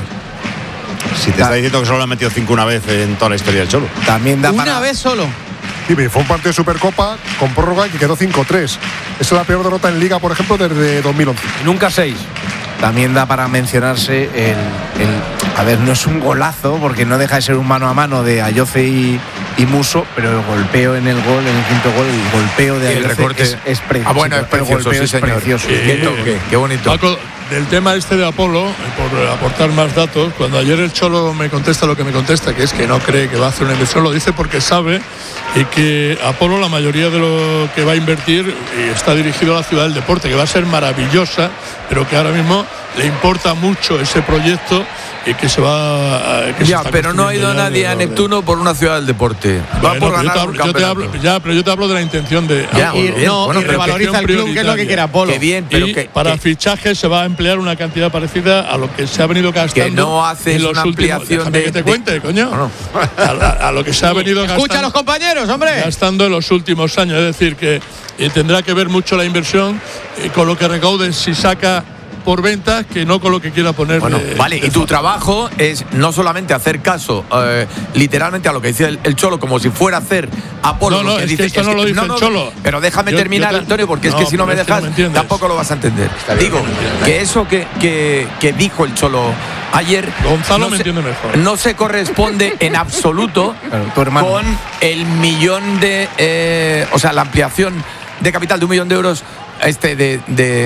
Si te está diciendo que solo le han metido cinco una vez en toda la historia del Cholo. También da Una para. vez solo. Sí, pero fue un partido de Supercopa con prórroga y que quedó cinco tres. Esa es la peor derrota en Liga, por ejemplo, desde dos mil once. Nunca seis. También da para mencionarse el, el- A ver, no es un golazo, porque no deja de ser un mano a mano de Ayoce y, y Muso, pero el golpeo en el gol, en el quinto gol, el golpeo de Y el Ayoce recorte. es, es precioso. Ah, bueno, es El precioso, golpeo sí, es señor. precioso. Qué toque, qué bonito. Paco, del tema este de Apolo, eh, por aportar más datos, cuando ayer el Cholo me contesta lo que me contesta, que es que no cree que va a hacer una inversión, lo dice porque sabe y que Apolo, la mayoría de lo que va a invertir, eh, está dirigido a la ciudad del deporte, que va a ser maravillosa, pero que ahora mismo le importa mucho ese proyecto y que se va a, que se Ya, está pero no ha ido construyendo ya nadie a alrededor de- Neptuno por una ciudad del deporte. Va Bueno, por pero yo ganar te un hablo- yo te campeonato. hablo- ya, pero yo te hablo de la intención de Ya, Apolo. muy bien. No, Bueno, y pero revaloriza el club, que es lo que quiere Apolo. Qué bien, pero y que, para que- fichajes se va a emplear una cantidad parecida a lo que se ha venido gastando. Que no haces en los una últimos- ampliación déjame de- que te de- cuente, coño. A, a- a lo que se ha venido Escucha a los gastando, compañeros, hombre. gastando en los últimos años. Es decir, que eh, tendrá que ver mucho la inversión eh, con lo que recaude si saca por ventas que no con lo que quiera poner. Bueno, de- vale, de y tu fondo. trabajo es no solamente hacer caso eh, literalmente a lo que decía el, el Cholo, como si fuera hacer Apolo. No, lo no, que es que dice, esto no lo dice el Cholo. Pero déjame Yo- yo terminar, te- Antonio, porque es No, que si no me pero es que no dejas, me entiendes. tampoco lo vas a entender. bien, Digo, no me entiendes. que eso que, que, que dijo el Cholo ayer. Gonzalo no me se- entiende mejor. No se corresponde en absoluto Claro, tu hermano. con el millón de. eh, o sea, la ampliación de capital de un millón de euros. Este de,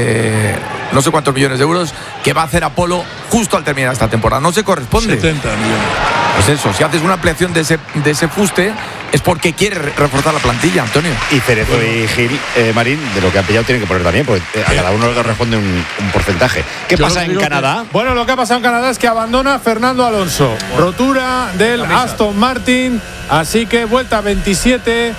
de no sé cuántos millones de euros que va a hacer Apolo justo al terminar esta temporada. No se corresponde. setenta millones. Pues eso, si haces una ampliación de ese, de ese fuste es porque quiere re- reforzar la plantilla, Antonio. Y Cerezo y Gil, eh, Marín, de lo que han pillado tienen que poner también, porque eh, a cada uno le corresponde un, un porcentaje. ¿Qué Yo pasa os en digo que- Canadá? Bueno, lo que ha pasado en Canadá es que abandona Fernando Alonso. Rotura del Aston Martin. Así que vuelta veintisiete.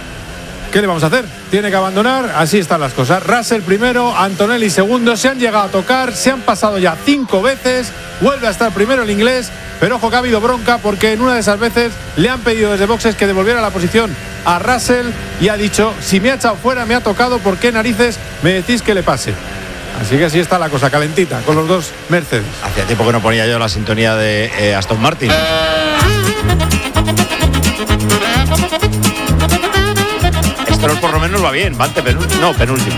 ¿Qué le vamos a hacer? Tiene que abandonar. Así están las cosas. Russell primero, Antonelli segundo. Se han llegado a tocar. Se han pasado ya cinco veces. Vuelve a estar primero el inglés. Pero ojo que ha habido bronca porque en una de esas veces le han pedido desde boxes que devolviera la posición a Russell y ha dicho: si me ha echado fuera, me ha tocado, ¿por qué narices me decís que le pase? Así que así está la cosa, calentita, con los dos Mercedes. Hacía tiempo que no ponía yo la sintonía de eh, Aston Martin. Stroll por lo menos va bien, va ante penúltimo. No, penúltimo.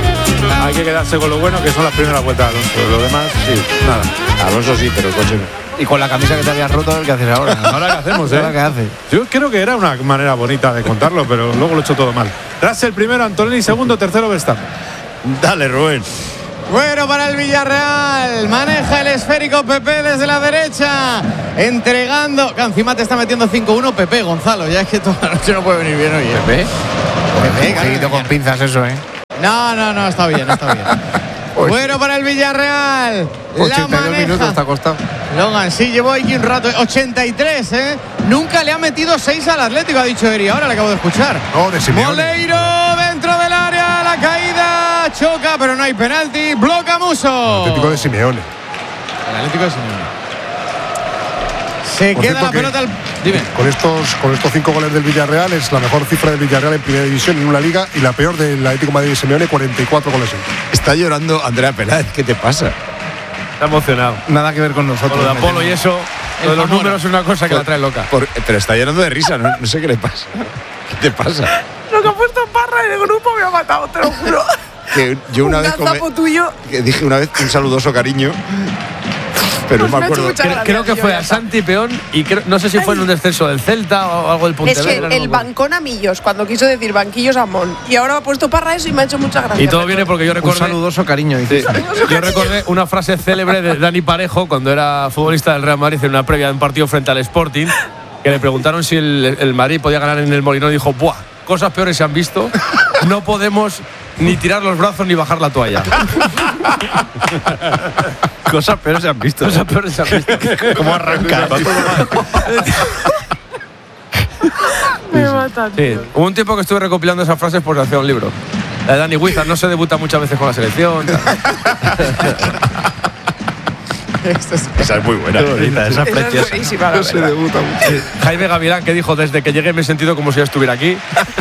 Hay que quedarse con lo bueno, que son las primeras vueltas de Alonso. Lo demás, sí, nada. Alonso sí, pero el coche no. Y con la camisa que te habías roto, ¿qué haces ahora? Ahora qué hacemos, ¿eh? ¿Ahora qué haces? Yo creo que era una manera bonita de contarlo, pero luego lo he hecho todo mal. Russell primero, Antonelli segundo, tercero Verstappen. Dale, Rubén. Bueno, para el Villarreal, maneja el esférico Pepe desde la derecha, entregando, que encima te está metiendo cinco uno Pepe, Gonzalo, ya es que toda la noche no puede venir bien hoy, ¿eh? ¿Pepe? Pepe, Un poquito con pinzas eso, ¿eh? No, no, no, está bien, está bien. Bueno, para el Villarreal, ochenta y dos minutos te ha costado. Logan, sí, llevó aquí un rato, ochenta y tres, ¿eh? Nunca le ha metido seis al Atlético, ha dicho Eri, ahora le acabo de escuchar. No, de Simeone. Moleiro dentro del área, la caída, choca, pero no hay penalti, bloca Musso. Atlético de Simeone. El Atlético de Simeone. Se Por queda cierto la que pelota al... Dime. Con estos, con estos cinco goles del Villarreal es la mejor cifra del Villarreal en primera división en una liga y la peor del Atlético de Madrid y Simeone, cuarenta y cuatro goles. Está llorando Andrea Peláez, ¿qué te pasa? Está emocionado. Nada que ver con nosotros. Con lo de Apolo y eso, lo de los números es una cosa que Por- la trae loca. por- pero está llorando de risa, no, no sé qué le pasa. ¿Qué te pasa? Lo que ha puesto Parra en el grupo me ha matado, te lo juro. Que yo una Un vez gazapo tuyo. que dije una vez un saludoso cariño, pero Pues no me me ha hecho acuerdo. mucha Creo, gracia, creo que tío, fue ya a está. Santi Peón y creo- no sé si fue en un descenso del Celta o algo del Es Pontevedra. que no el me acuerdo. bancón a Millos, cuando quiso decir banquillos a Mon. Y ahora ha puesto Parra eso y me ha hecho mucha gracia. Y todo viene porque yo Un recordé, saludoso cariño, dice. yo recordé una frase célebre de Dani Parejo cuando era futbolista del Real Madrid en una previa de un partido frente al Sporting, que le preguntaron si el, el Madrid podía ganar en el Molinón y dijo, ¡buah! Cosas peores se han visto, no podemos ni tirar los brazos ni bajar la toalla. Cosas peores se han visto. Cosas peores se han visto. ¿Cómo arranca? Me mata, Sí, tío. hubo un tiempo que estuve recopilando esas frases por hacer un libro. La de Dani Huizar, no se debuta muchas veces con la selección. Esa es muy buena. Esa es Esa es preciosa. buenísima, la No se verdad. debuta mucho. Sí, Jaime Gavilán, que dijo, desde que llegué me he sentido como si ya estuviera aquí.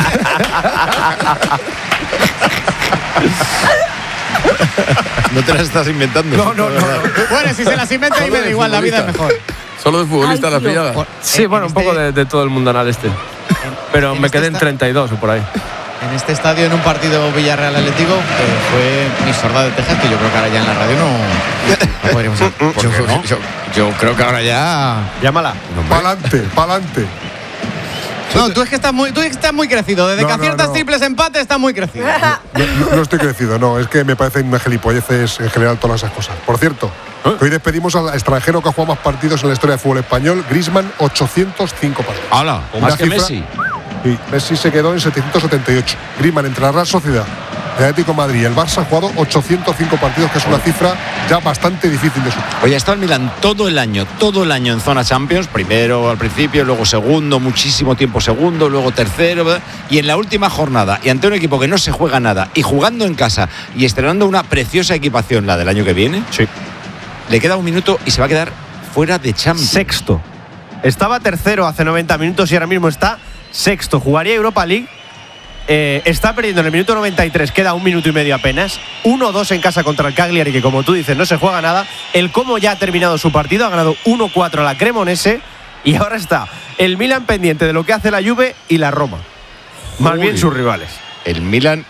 No te las estás inventando. No, no, no. no. Bueno, si se las inventa y me da igual, la vida es mejor. Solo de futbolista la pillada. Sí, bueno, un poco de, de todo el mundanal este. Pero en me este quedé en esta- treinta y dos o por ahí. En este estadio, en un partido Villarreal Atlético, eh, fue mi sorda de Texas, que yo creo que ahora ya en la radio no, no podríamos hacer. Yo, no? yo- yo creo que ahora ya. Llámala. Pa'lante, pa'lante. No, tú es que estás muy, tú es que estás muy crecido. Desde No, que no, aciertas no. triples empate, estás muy crecido. No, no- no estoy crecido, no, es que me parecen una gilipolleces en general todas esas cosas. Por cierto, hoy despedimos al extranjero que ha jugado más partidos en la historia del fútbol español, Griezmann, ochocientos cinco partidos. ¡Hala! Una Más que cifra- Messi. Sí, Messi se quedó en setecientos setenta y ocho. Griezmann entre la Real Sociedad, el Atlético de Madrid y el Barça ha jugado ochocientos cinco partidos, que es una cifra ya bastante difícil de superar. Oye, ha estado el Milan todo el año, todo el año en zona Champions, primero al principio, luego segundo, muchísimo tiempo segundo, luego tercero, ¿verdad? Y en la última jornada, y ante un equipo que no se juega nada, y jugando en casa, y estrenando una preciosa equipación, la del año que viene, Sí. le queda un minuto y se va a quedar fuera de Champions. Sexto. Estaba tercero hace noventa minutos y ahora mismo está sexto. Jugaría Europa League. Eh, está perdiendo en el minuto noventa y tres, queda un minuto y medio apenas. uno dos en casa contra el Cagliari, que como tú dices, no se juega nada. El Como ya ha terminado su partido, ha ganado uno cuatro a la Cremonese. Y ahora está el Milan pendiente de lo que hace la Juve y la Roma. Más Uy. bien sus rivales. El Milan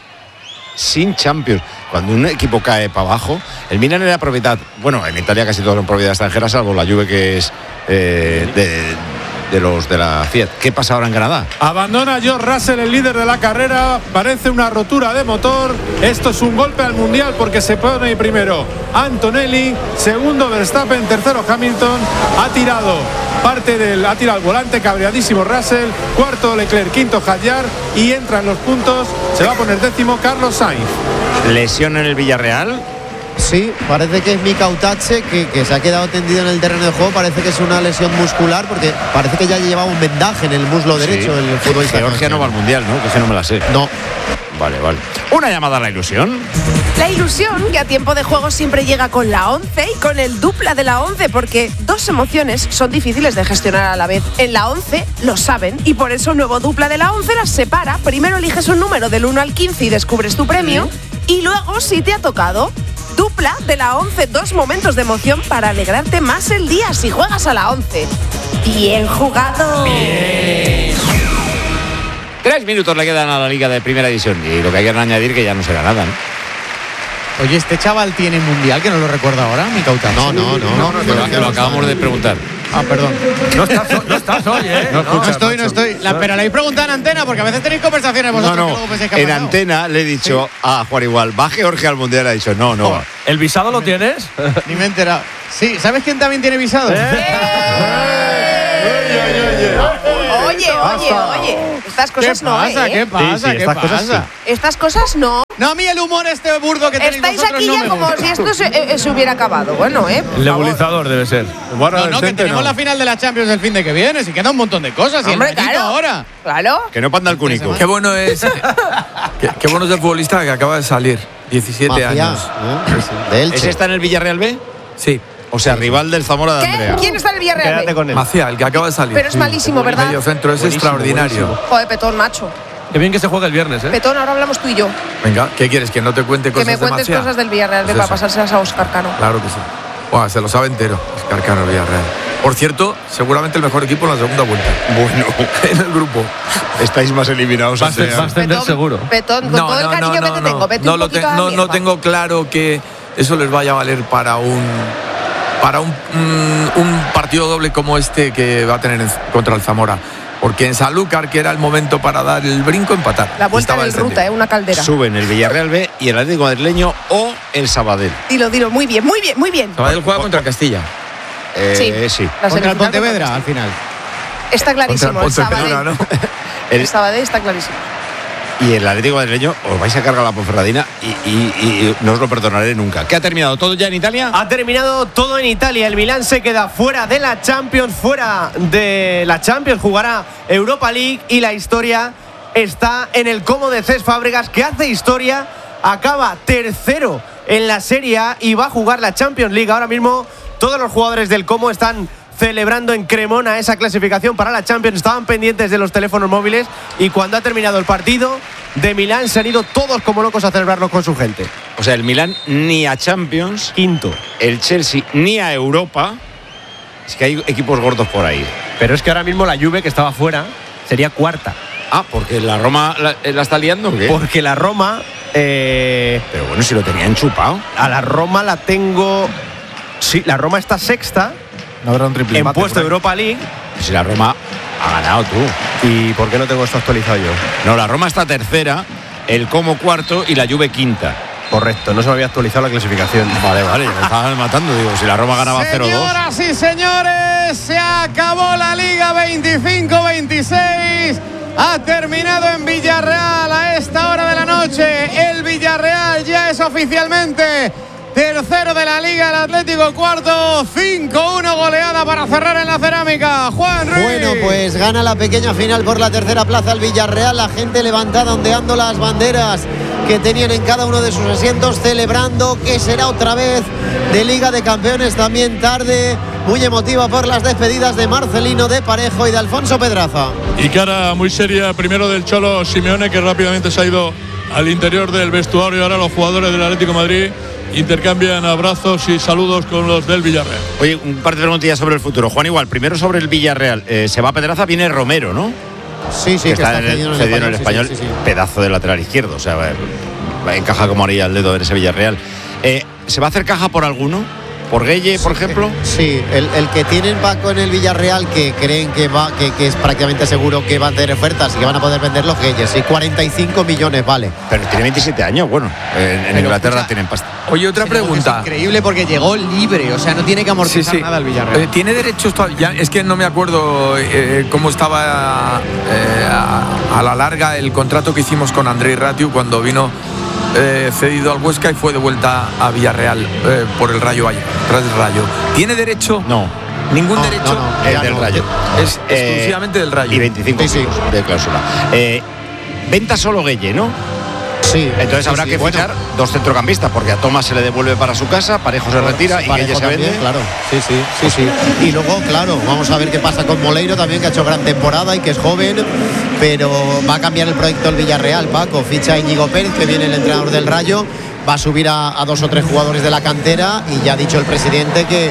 sin Champions. Cuando un equipo cae para abajo, el Milan era propiedad, bueno, en Italia casi todos son propiedad extranjera, salvo la Juve, que es eh, de, de los de la Fiat. ¿Qué pasa ahora en Canadá? Abandona George Russell, el líder de la carrera. Parece una rotura de motor. Esto es un golpe al mundial porque se pone primero Antonelli, segundo Verstappen, tercero Hamilton. Ha tirado parte del, ha tirado el volante, cabreadísimo Russell. Cuarto Leclerc, quinto Hadjar y entra en los puntos. Se va a poner décimo Carlos Sainz. Lesión en el Villarreal. Sí, parece que es Mika Utache, que, que se ha quedado tendido en el terreno de juego. Parece que es una lesión muscular, porque parece que ya llevaba un vendaje en el muslo derecho Sí. del futbolista. Georgia no va al mundial, ¿no? Que si no me la sé. No. Vale, vale. Una llamada a la ilusión. La ilusión que a tiempo de juego siempre llega con la once y con el dupla de la once, porque dos emociones son difíciles de gestionar a la vez. En la once lo saben y por eso el nuevo dupla de la once las separa. Primero eliges un número del uno al quince y descubres tu premio. Y luego, si te ha tocado, dupla de la once, dos momentos de emoción para alegrarte más el día si juegas a la once. Bien jugado. Tres minutos le quedan a la Liga de Primera División. Y lo que hay que añadir que ya no será nada, ¿no? Oye, ¿este chaval tiene mundial que no lo recuerdo ahora, mi cauta? No, no, no. no, no, Lo, lo acabamos de preguntar. Ah, perdón. No estás, no estás hoy, ¿eh? No, no estoy, no estoy. La, pero le habéis preguntado en antena, porque a veces tenéis conversaciones No, vosotros no. que luego pensáis que ha En pasado. antena le he dicho a Juan Igual, va Georgia al mundial. Ha dicho, no, no. ¿El visado lo tienes? Ni me he enterado. Sí, ¿sabes quién también tiene visado? Oye, oye, oye. Estas cosas ¿Qué no, pasa? ¿eh? ¿Qué pasa? Sí, sí, ¿Qué estas pasa? cosas Estas cosas no. No, a mí el humor este burdo que tenéis Estáis vosotros aquí no ya me como gusta. si esto se, eh, se hubiera acabado. Bueno, ¿eh? El nebulizador debe ser. No, no, que tenemos la final de la Champions el fin de que viene. Si queda un montón de cosas. Y el Hombre, bañito claro. ahora. Claro. Que no panda el cúnico. Qué bueno es. qué, qué bueno es el futbolista que acaba de salir. diecisiete Maciá, años. ¿eh? Sí, sí, de Elche. ¿Ese está en el Villarreal B? Sí. O sea, rival del Zamora de ¿Qué? Andrea. ¿Quién está en el Villarreal? Quédate con él. Macía, el que acaba de salir. Pero es malísimo, ¿verdad? Medio centro, es Buenísimo, extraordinario. Joder, Petón, macho. Qué bien que se juega el viernes, ¿eh? Petón, ahora hablamos tú y yo. Venga, ¿qué quieres? ¿Que no te cuente Que cosas me de cuentes Macía? cosas del Villarreal Pues para eso. pasárselas a Óscar Cano. Claro que sí. Buah, se lo sabe entero. Óscar Cano, Villarreal. Por cierto, seguramente el mejor equipo en la segunda vuelta. Bueno, En el grupo. estáis más eliminados. Va a Andrea. ascender seguro. Petón, con todo el cariño que te tengo, vete no un lo poquito te- a la no, no mierda. tengo claro que eso les vaya a valer para un para un, mm, un partido doble como este que va a tener en- contra el Zamora. Porque en Sanlúcar, que era el momento para dar el brinco, empatar. La vuelta Estaba del descendido. ruta, ¿eh? Una caldera. Suben el Villarreal B y el Atlético Madrileño o el Sabadell. Dilo, dilo, muy bien, muy bien, muy bien. Sabadell juega contra Castilla. Eh, Sí. sí. La Contra el semifinal Pontevedra, contra al final. Está clarísimo, el Contra el Sabadell. Pontevedra, ¿no? El- El Sabadell está clarísimo. y el Atlético Madrileño os vais a cargar la Ponferradina y, y, y no os lo perdonaré nunca. ¿Qué ha terminado todo ya en Italia? Ha terminado todo en Italia. El Milán se queda fuera de la Champions, fuera de la Champions. Jugará Europa League y la historia está en el Como de Cesc Fábregas, que hace historia. Acaba tercero en la Serie A y va a jugar la Champions League. Ahora mismo todos los jugadores del Como están celebrando en Cremona esa clasificación para la Champions. Estaban pendientes de los teléfonos móviles y cuando ha terminado el partido de Milán se han ido todos como locos a celebrarlo con su gente. O sea, el Milán ni a Champions, Quinto. el Chelsea ni a Europa. Es que hay equipos gordos por ahí. Pero es que ahora mismo la Juve, que estaba fuera, sería cuarta. Ah, porque la Roma la, la está liando, ¿o qué? Porque la Roma... eh, Pero bueno, si lo tenían chupado. a la Roma la tengo... Sí, la Roma está sexta No habrá un triple en empate puesto por ahí. Europa League. Si la Roma ha ganado tú. ¿Y por qué no tengo esto actualizado yo? No, la Roma está tercera, el Como cuarto y la Juve quinta. Correcto, no se me había actualizado la clasificación. Vale, vale, ya me estaban matando. Digo, si la Roma ganaba cero dos. Señoras y señores, se acabó la Liga veinticinco veintiséis. Ha terminado en Villarreal a esta hora de la noche. El Villarreal ya es oficialmente tercero de la Liga, el Atlético cuarto. cinco uno goleada para cerrar en la cerámica. Juan Ruiz. Bueno, pues gana la pequeña final por la tercera plaza el Villarreal. La gente levantada ondeando las banderas que tenían en cada uno de sus asientos, celebrando que será otra vez de Liga de Campeones. También tarde muy emotiva por las despedidas de Marcelino, de Parejo y de Alfonso Pedraza. Y cara muy seria primero del Cholo Simeone, que rápidamente se ha ido al interior del vestuario. Ahora los jugadores del Atlético de Madrid intercambian abrazos y saludos con los del Villarreal. Oye, un par de preguntillas sobre el futuro. Juan, igual, primero sobre el Villarreal. Eh, se va Pedraza, viene Romero, ¿no? Sí, sí, que que está, está en el, cedido en el cedido en el español, español, sí, sí, sí. pedazo de lateral izquierdo. O sea, va- va- encaja como haría el dedo en ese Villarreal. Eh, ¿Se va a hacer caja por alguno? ¿Por Gueye, por ejemplo? Sí, el, el que tienen Paco en el Villarreal, que creen que va que, que es prácticamente seguro que van a tener ofertas y que van a poder vender los Gueyes. Y cuarenta y cinco millones, vale. Pero tiene veintisiete años, bueno. En, en Inglaterra escucha, tienen pasta. Oye, otra pregunta. Es increíble porque llegó libre, o sea, no tiene que amortizar Sí, sí. nada el Villarreal. Eh, ¿Tiene derechos todavía? Es que no me acuerdo eh, cómo estaba eh, a, a la larga el contrato que hicimos con Andrei Ratiu cuando vino eh, cedido al Huesca y fue de vuelta a Villarreal eh, por el Rayo Valle, tras el Rayo. ¿Tiene derecho? No. Ningún No, derecho. no, no, El ya del no. Rayo. Es Eh, exclusivamente del Rayo. Y veinticinco Sí, sí. kilos de cláusula. Eh, venta solo Gueye, ¿no? Sí. Entonces sí, habrá sí, que bueno. fichar dos centrocampistas, porque a Tomás se le devuelve para su casa, Parejo se retira y Parejo Gueye se también, vende. claro. Sí, sí, sí, sí. Y luego, claro, vamos a ver qué pasa con Moleiro también, que ha hecho gran temporada y que es joven, pero va a cambiar el proyecto el Villarreal, Paco. Ficha a Íñigo Pérez, que viene el entrenador del Rayo, va a subir a, a dos o tres jugadores de la cantera y ya ha dicho el presidente que,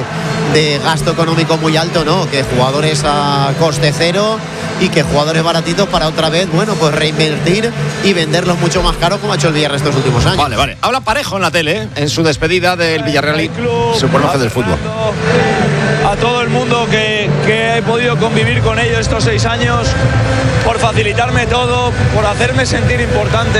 de gasto económico muy alto, no, que jugadores a coste cero y que jugadores baratitos para otra vez, bueno, pues reinvertir y venderlos mucho más caros como ha hecho el Villarreal estos últimos años. Vale, vale. Habla Parejo en la tele, ¿eh? En su despedida del Villarreal y su profe del fútbol. A todo el mundo que, que he podido convivir con ellos estos seis años, por facilitarme todo, por hacerme sentir importante.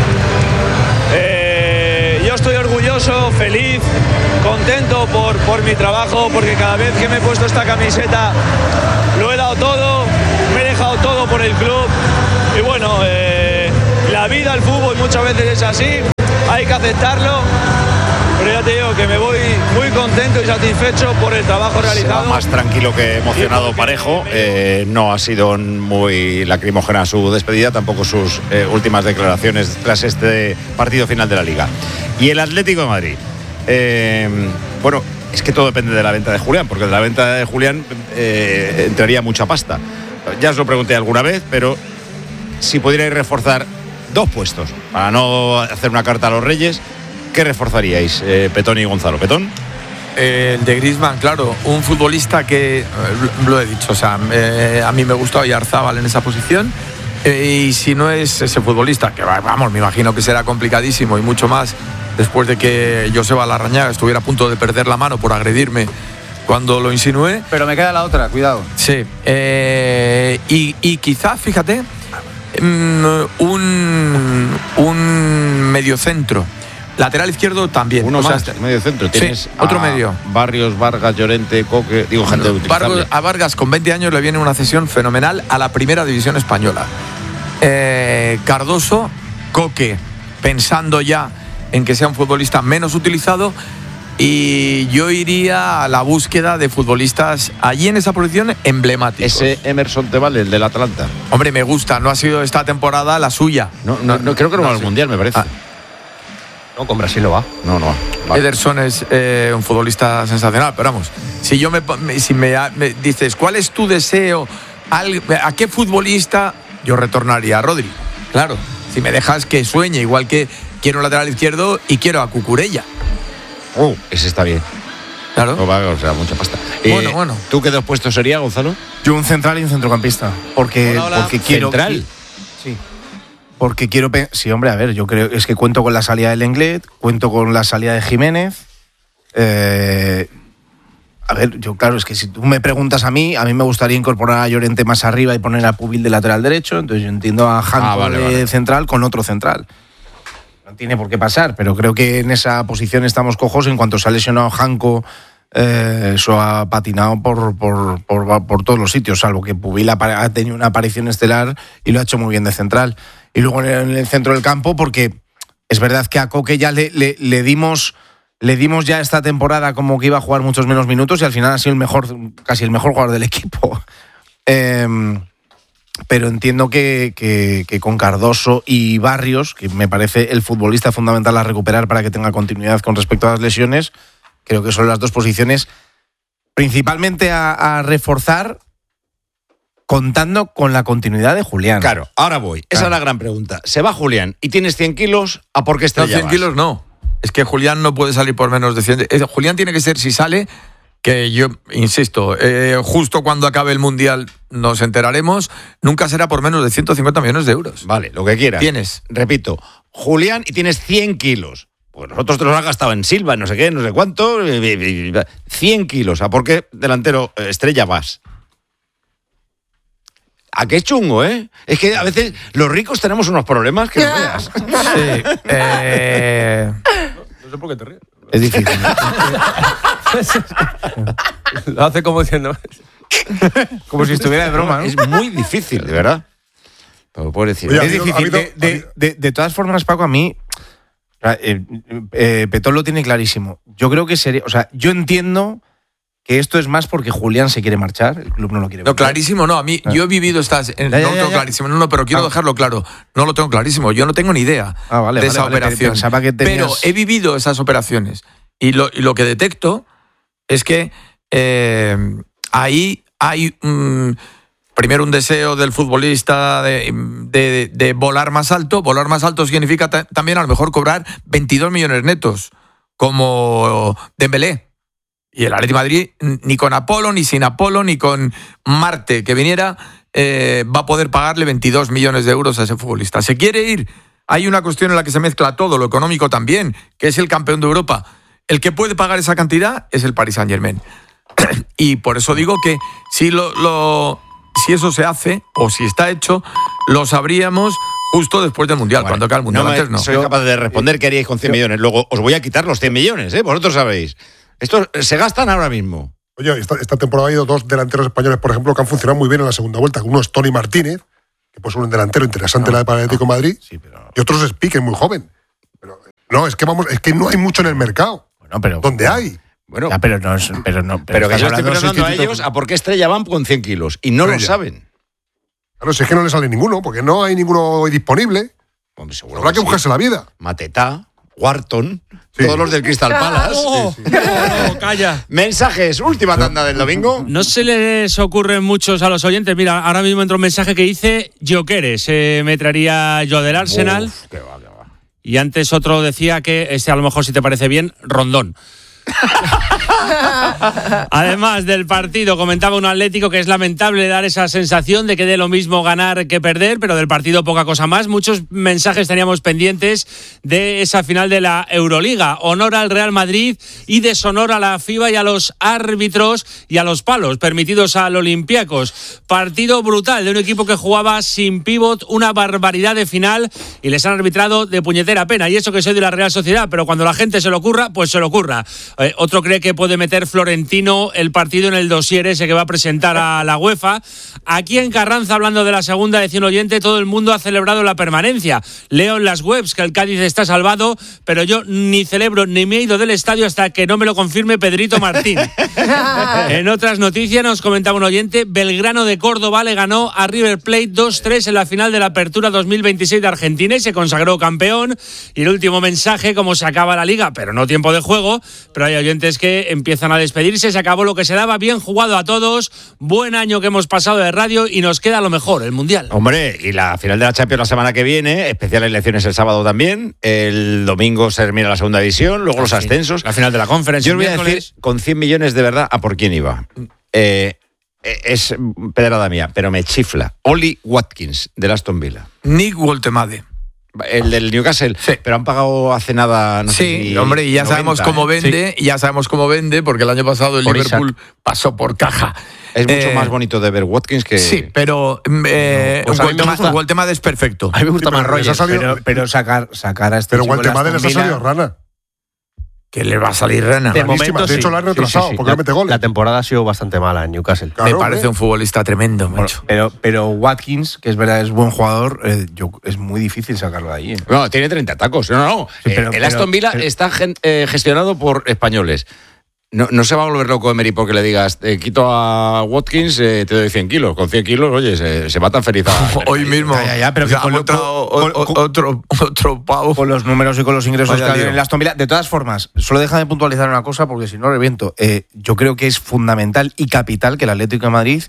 Eh, yo estoy orgulloso, feliz, contento por, por mi trabajo, porque cada vez que me he puesto esta camiseta lo he dado todo, me he dejado todo por el club. Y bueno, eh, la vida, el fútbol muchas veces es así, hay que aceptarlo. Pero ya te digo que me voy muy contento y satisfecho por el trabajo realizado. Se va más tranquilo que emocionado Parejo. Eh, no ha sido muy lacrimógena su despedida, tampoco sus eh, últimas declaraciones tras este partido final de la Liga. Y el Atlético de Madrid. Eh, bueno, es que todo depende de la venta de Julián, porque de la venta de Julián eh, entraría mucha pasta. Ya os lo pregunté alguna vez, pero si pudierais reforzar dos puestos para no hacer una carta a los Reyes, ¿qué reforzaríais, eh, Petón y Gonzalo? ¿Petón? Eh, el de Griezmann, claro, un futbolista que, eh, lo he dicho, o sea, eh, a mí me gusta Oyarzábal en esa posición, eh, y si no es ese futbolista, que vamos, me imagino que será complicadísimo y mucho más después de que Joseba Larrañaga estuviera a punto de perder la mano por agredirme cuando lo insinué. Pero me queda la otra, cuidado. Sí, eh, y, y quizás, fíjate, un, un mediocentro. Lateral izquierdo también. Uno o más, sea, medio centro. Tienes sí, otro a medio. Barrios, Vargas, Llorente, Coque. Digo, gente Vargas, utilizable. a Vargas con veinte años le viene una cesión fenomenal a la primera división española. Eh, Cardoso, Coque, pensando ya en que sea un futbolista menos utilizado. Y yo iría a la búsqueda de futbolistas allí en esa posición emblemáticos. Ese Emerson Tebal, el del Atlanta. Hombre, me gusta. No ha sido esta temporada la suya. No, no, no creo que no va al sí. Mundial, me parece. Ah. No, con Brasil no va. No, no va. Vale. Ederson es eh, un futbolista sensacional, pero vamos, si yo me, si me, me dices, ¿cuál es tu deseo? ¿A qué futbolista? Yo retornaría a Rodri. Claro, si me dejas que sueñe, igual que quiero un lateral izquierdo y quiero a Cucurella. Oh, ese está bien. Claro. No va, o sea, mucha pasta. Bueno, eh, bueno. ¿Tú qué dos puestos sería, Gonzalo? Yo un central y un centrocampista. Porque, hola, hola. porque quiero. ¿Central? Sí. Porque quiero. Sí, hombre, a ver, yo creo. Es que cuento con la salida de Lenglet, cuento con la salida de Jiménez. Eh, a ver, yo, claro, es que si tú me preguntas a mí, a mí me gustaría incorporar a Llorente más arriba y poner a Pubil de lateral derecho. Entonces yo entiendo a Janko ah, vale, de vale. central con otro central. No tiene por qué pasar, pero creo que en esa posición estamos cojos. En cuanto se ha lesionado Janko, eh, eso ha patinado por, por, por, por todos los sitios, salvo que Pubil ha tenido una aparición estelar y lo ha hecho muy bien de central. Y luego en el centro del campo, porque es verdad que a Coque ya le, le, le dimos le dimos ya esta temporada como que iba a jugar muchos menos minutos y al final ha sido el mejor, casi el mejor jugador del equipo. Eh, pero entiendo que, que, que con Cardoso y Barrios, que me parece el futbolista fundamental a recuperar para que tenga continuidad con respecto a las lesiones, creo que son las dos posiciones principalmente a, a reforzar, contando con la continuidad de Julián. Claro, ahora voy. Esa claro. es la gran pregunta. Se va Julián y tienes cien kilos, ¿a por qué estrella No, cien vas? kilos no. Es que Julián no puede salir por menos de cien. Julián tiene que ser, si sale, que yo insisto, eh, justo cuando acabe el Mundial nos enteraremos, nunca será por menos de ciento cincuenta millones de euros. Vale, lo que quieras. Tienes. Repito, Julián y tienes cien kilos. Pues nosotros te los has gastado en Silva, no sé qué, no sé cuánto. cien kilos. ¿A por qué delantero estrella vas? ¿A qué chungo, eh? Es que a veces los ricos tenemos unos problemas que no veas. Sí. Eh... No sé por qué te ríes. Es difícil. Lo hace como diciendo... Como si estuviera de broma, ¿no? Es muy difícil, de verdad. Pero puedo decir... Oye, es difícil. De, de, de, de todas formas, Paco, a mí... Eh, eh, Petón lo tiene clarísimo. Yo creo que sería... O sea, yo entiendo... que esto es más porque Julián se quiere marchar, el club no lo quiere. No, clarísimo, no. A mí, yo he vivido estas. Ya, ya, no lo tengo ya, clarísimo, no, no, pero quiero ah. dejarlo claro. No lo tengo clarísimo. Yo no tengo ni idea ah, vale, de vale, esa vale, operación. Pensaba que tenías... Pero he vivido esas operaciones. Y lo, y lo que detecto es que eh, ahí hay um, primero un deseo del futbolista de, de, de volar más alto. Volar más alto significa t- también a lo mejor cobrar veintidós millones netos, como Dembélé. Y el Atlético de Madrid, ni con Apolo, ni sin Apolo, ni con Marte que viniera, eh, va a poder pagarle veintidós millones de euros a ese futbolista. ¿Se quiere ir? Hay una cuestión en la que se mezcla todo, lo económico también, que es el campeón de Europa. El que puede pagar esa cantidad es el Paris Saint-Germain. Y por eso digo que si, lo, lo, si eso se hace, o si está hecho, lo sabríamos justo después del Mundial, bueno, cuando acabe el Mundial. No me, Antes no. soy capaz de responder qué haríais con cien millones. Luego os voy a quitar los cien millones, ¿eh? Vosotros sabéis. Estos se gastan ahora mismo. Oye, esta, esta temporada ha habido dos delanteros españoles, por ejemplo, que han funcionado muy bien en la segunda vuelta. Uno es Tony Martínez, que pues es un delantero interesante no, para el Atlético de Madrid, sí, pero... y otro es Pique, muy joven. Pero, no, es que vamos, es que no hay mucho en el mercado. Bueno, pero ¿dónde hay? Bueno, ya, pero no, pero no. Pero, pero que yo estoy preguntando a ellos a por qué Estrella van con cien kilos y no lo saben. Claro, si es que no le sale ninguno, porque no hay ninguno hoy disponible. Hombre, seguro Habrá que, que sí. buscarse la vida. Mateta, Wharton, sí. Todos los del Crystal Palace. Oh, sí, sí. No, calla. Mensajes, última tanda del domingo. No se les ocurren muchos a los oyentes. Mira, ahora mismo entra un mensaje que dice Jokeres, eh, me traería yo del Arsenal. Uf, qué va, qué va. Y antes otro decía que, este a lo mejor si te parece bien, Rondón. Además del partido, comentaba un Atlético que es lamentable dar esa sensación de que dé lo mismo ganar que perder, pero del partido poca cosa más. Muchos mensajes teníamos pendientes de esa final de la Euroliga. Honor al Real Madrid y deshonor a la FIBA y a los árbitros y a los palos permitidos al Olympiacos. Partido brutal de un equipo que jugaba sin pívot, una barbaridad de final, y les han arbitrado de puñetera pena. Y eso que soy de la Real Sociedad, pero cuando la gente se lo ocurra, pues se lo ocurra. Eh, otro cree que puede meter Florentino el partido en el dossier ese que va a presentar a la UEFA. Aquí en Carranza, hablando de la segunda, decía un oyente, todo el mundo ha celebrado la permanencia. Leo en las webs que el Cádiz está salvado, pero yo ni celebro ni me he ido del estadio hasta que no me lo confirme Pedrito Martín. En otras noticias nos comentaba un oyente, Belgrano de Córdoba le ganó a River Plate dos tres en la final de la Apertura dos mil veintiséis de Argentina y se consagró campeón. Y el último mensaje, como se acaba la liga, pero no tiempo de juego, pero hay oyentes que empiezan a despedirse, se acabó lo que se daba, bien jugado a todos, buen año que hemos pasado de radio y nos queda lo mejor, el Mundial. Hombre, y la final de la Champions la semana que viene, especiales elecciones el sábado también, el domingo se termina la segunda división, luego los ascensos. La final de la Conference. Yo os voy a decir, con cien millones de verdad, ¿a por quién iba? Eh, es pedrada mía, pero me chifla. Oli Watkins, del Aston Villa. Nick Woltemade. El del Newcastle, sí. Pero han pagado hace nada, no sí, sé si hombre, y ya noventa, sabemos cómo ¿eh? vende, sí. Y ya sabemos cómo vende, porque el año pasado el por Liverpool Isaac. pasó por caja. Es mucho eh, más bonito de ver Watkins que... Sí, pero eh, pues Woltemade es perfecto. A mí me gusta sí, más Rogers, salido, pero, pero sacar, sacar a este Pero Woltemade les ha salido rana. Que le va a salir rana. De momento, de hecho, sí. la han retrasado, sí, sí, sí. porque la, no mete goles. La temporada ha sido bastante mala en Newcastle. Claro, me parece ¿eh? un futbolista tremendo, macho. Pero, pero Watkins, que es verdad, es buen jugador, eh, yo, es muy difícil sacarlo de ahí. ¿eh? No, tiene treinta tacos. No, no. Sí, pero, el pero, Aston Villa pero, está gen, eh, gestionado por españoles. No, no se va a volver loco Emery porque le digas, eh, quito a Watkins, eh, te doy cien kilos. Con cien kilos, oye, se, se va tan feliz. A Hoy mismo. Ya, ya, ya, pero o sea, con, otro, con, o, con, otro, otro pavo. Con los números y con los ingresos Vaya que hay lío. en el Aston Villa. De todas formas, solo déjame puntualizar una cosa porque si no reviento. Eh, yo creo que es fundamental y capital que el Atlético de Madrid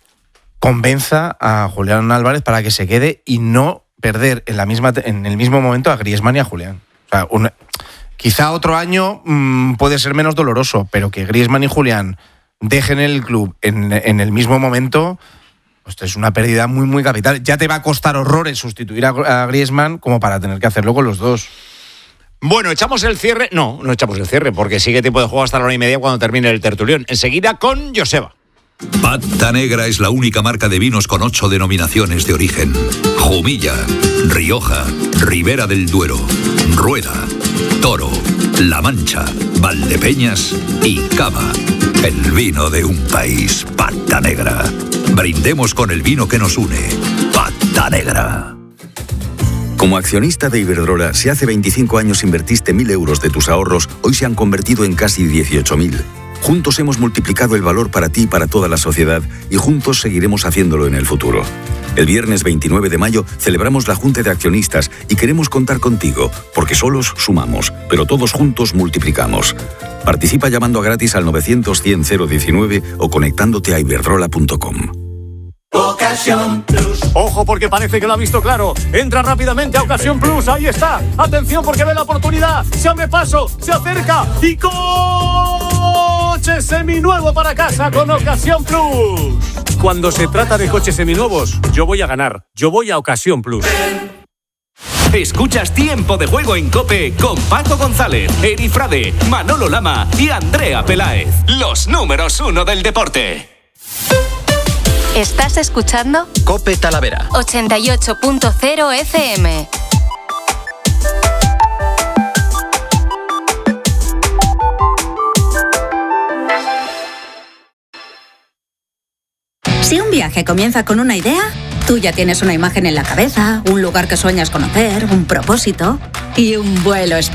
convenza a Julián Álvarez para que se quede y no perder en, la misma, en el mismo momento a Griezmann y a Julián. O sea, una, quizá otro año mmm, puede ser menos doloroso, pero que Griezmann y Julián dejen el club en, en el mismo momento, pues es una pérdida muy, muy capital. Ya te va a costar horrores sustituir a, a Griezmann como para tener que hacerlo con los dos. Bueno, ¿echamos el cierre? No, no echamos el cierre, porque sigue tiempo de juego hasta la hora y media cuando termine el tertulión. Enseguida con Joseba. Pata Negra es la única marca de vinos con ocho denominaciones de origen. Jumilla, Rioja, Ribera del Duero, Rueda, Toro, La Mancha, Valdepeñas y Cava. El vino de un país, Pata Negra. Brindemos con el vino que nos une, Pata Negra. Como accionista de Iberdrola, si hace veinticinco años invertiste mil euros de tus ahorros, hoy se han convertido en casi dieciocho mil. Juntos hemos multiplicado el valor para ti y para toda la sociedad y juntos seguiremos haciéndolo en el futuro. El viernes veintinueve de mayo celebramos la Junta de Accionistas y queremos contar contigo, porque solos sumamos, pero todos juntos multiplicamos. Participa llamando a gratis al novecientos cien cero diecinueve o conectándote a iberdrola punto com. Ocasión Plus. Ojo porque parece que lo ha visto claro. Entra rápidamente a Ocasión Plus. Ahí está. Atención porque ve la oportunidad. Se abre paso. Se acerca. Y con... coche seminuevo para casa con Ocasión Plus. Cuando se trata de coches seminuevos, yo voy a ganar. Yo voy a Ocasión Plus. Escuchas Tiempo de Juego en COPE con Paco González, Eri Frade, Manolo Lama y Andrea Peláez. Los números uno del deporte. ¿Estás escuchando? COPE Talavera ochenta y ocho punto cero F M. Si un viaje comienza con una idea, tú ya tienes una imagen en la cabeza, un lugar que sueñas conocer, un propósito y un vuelo especial.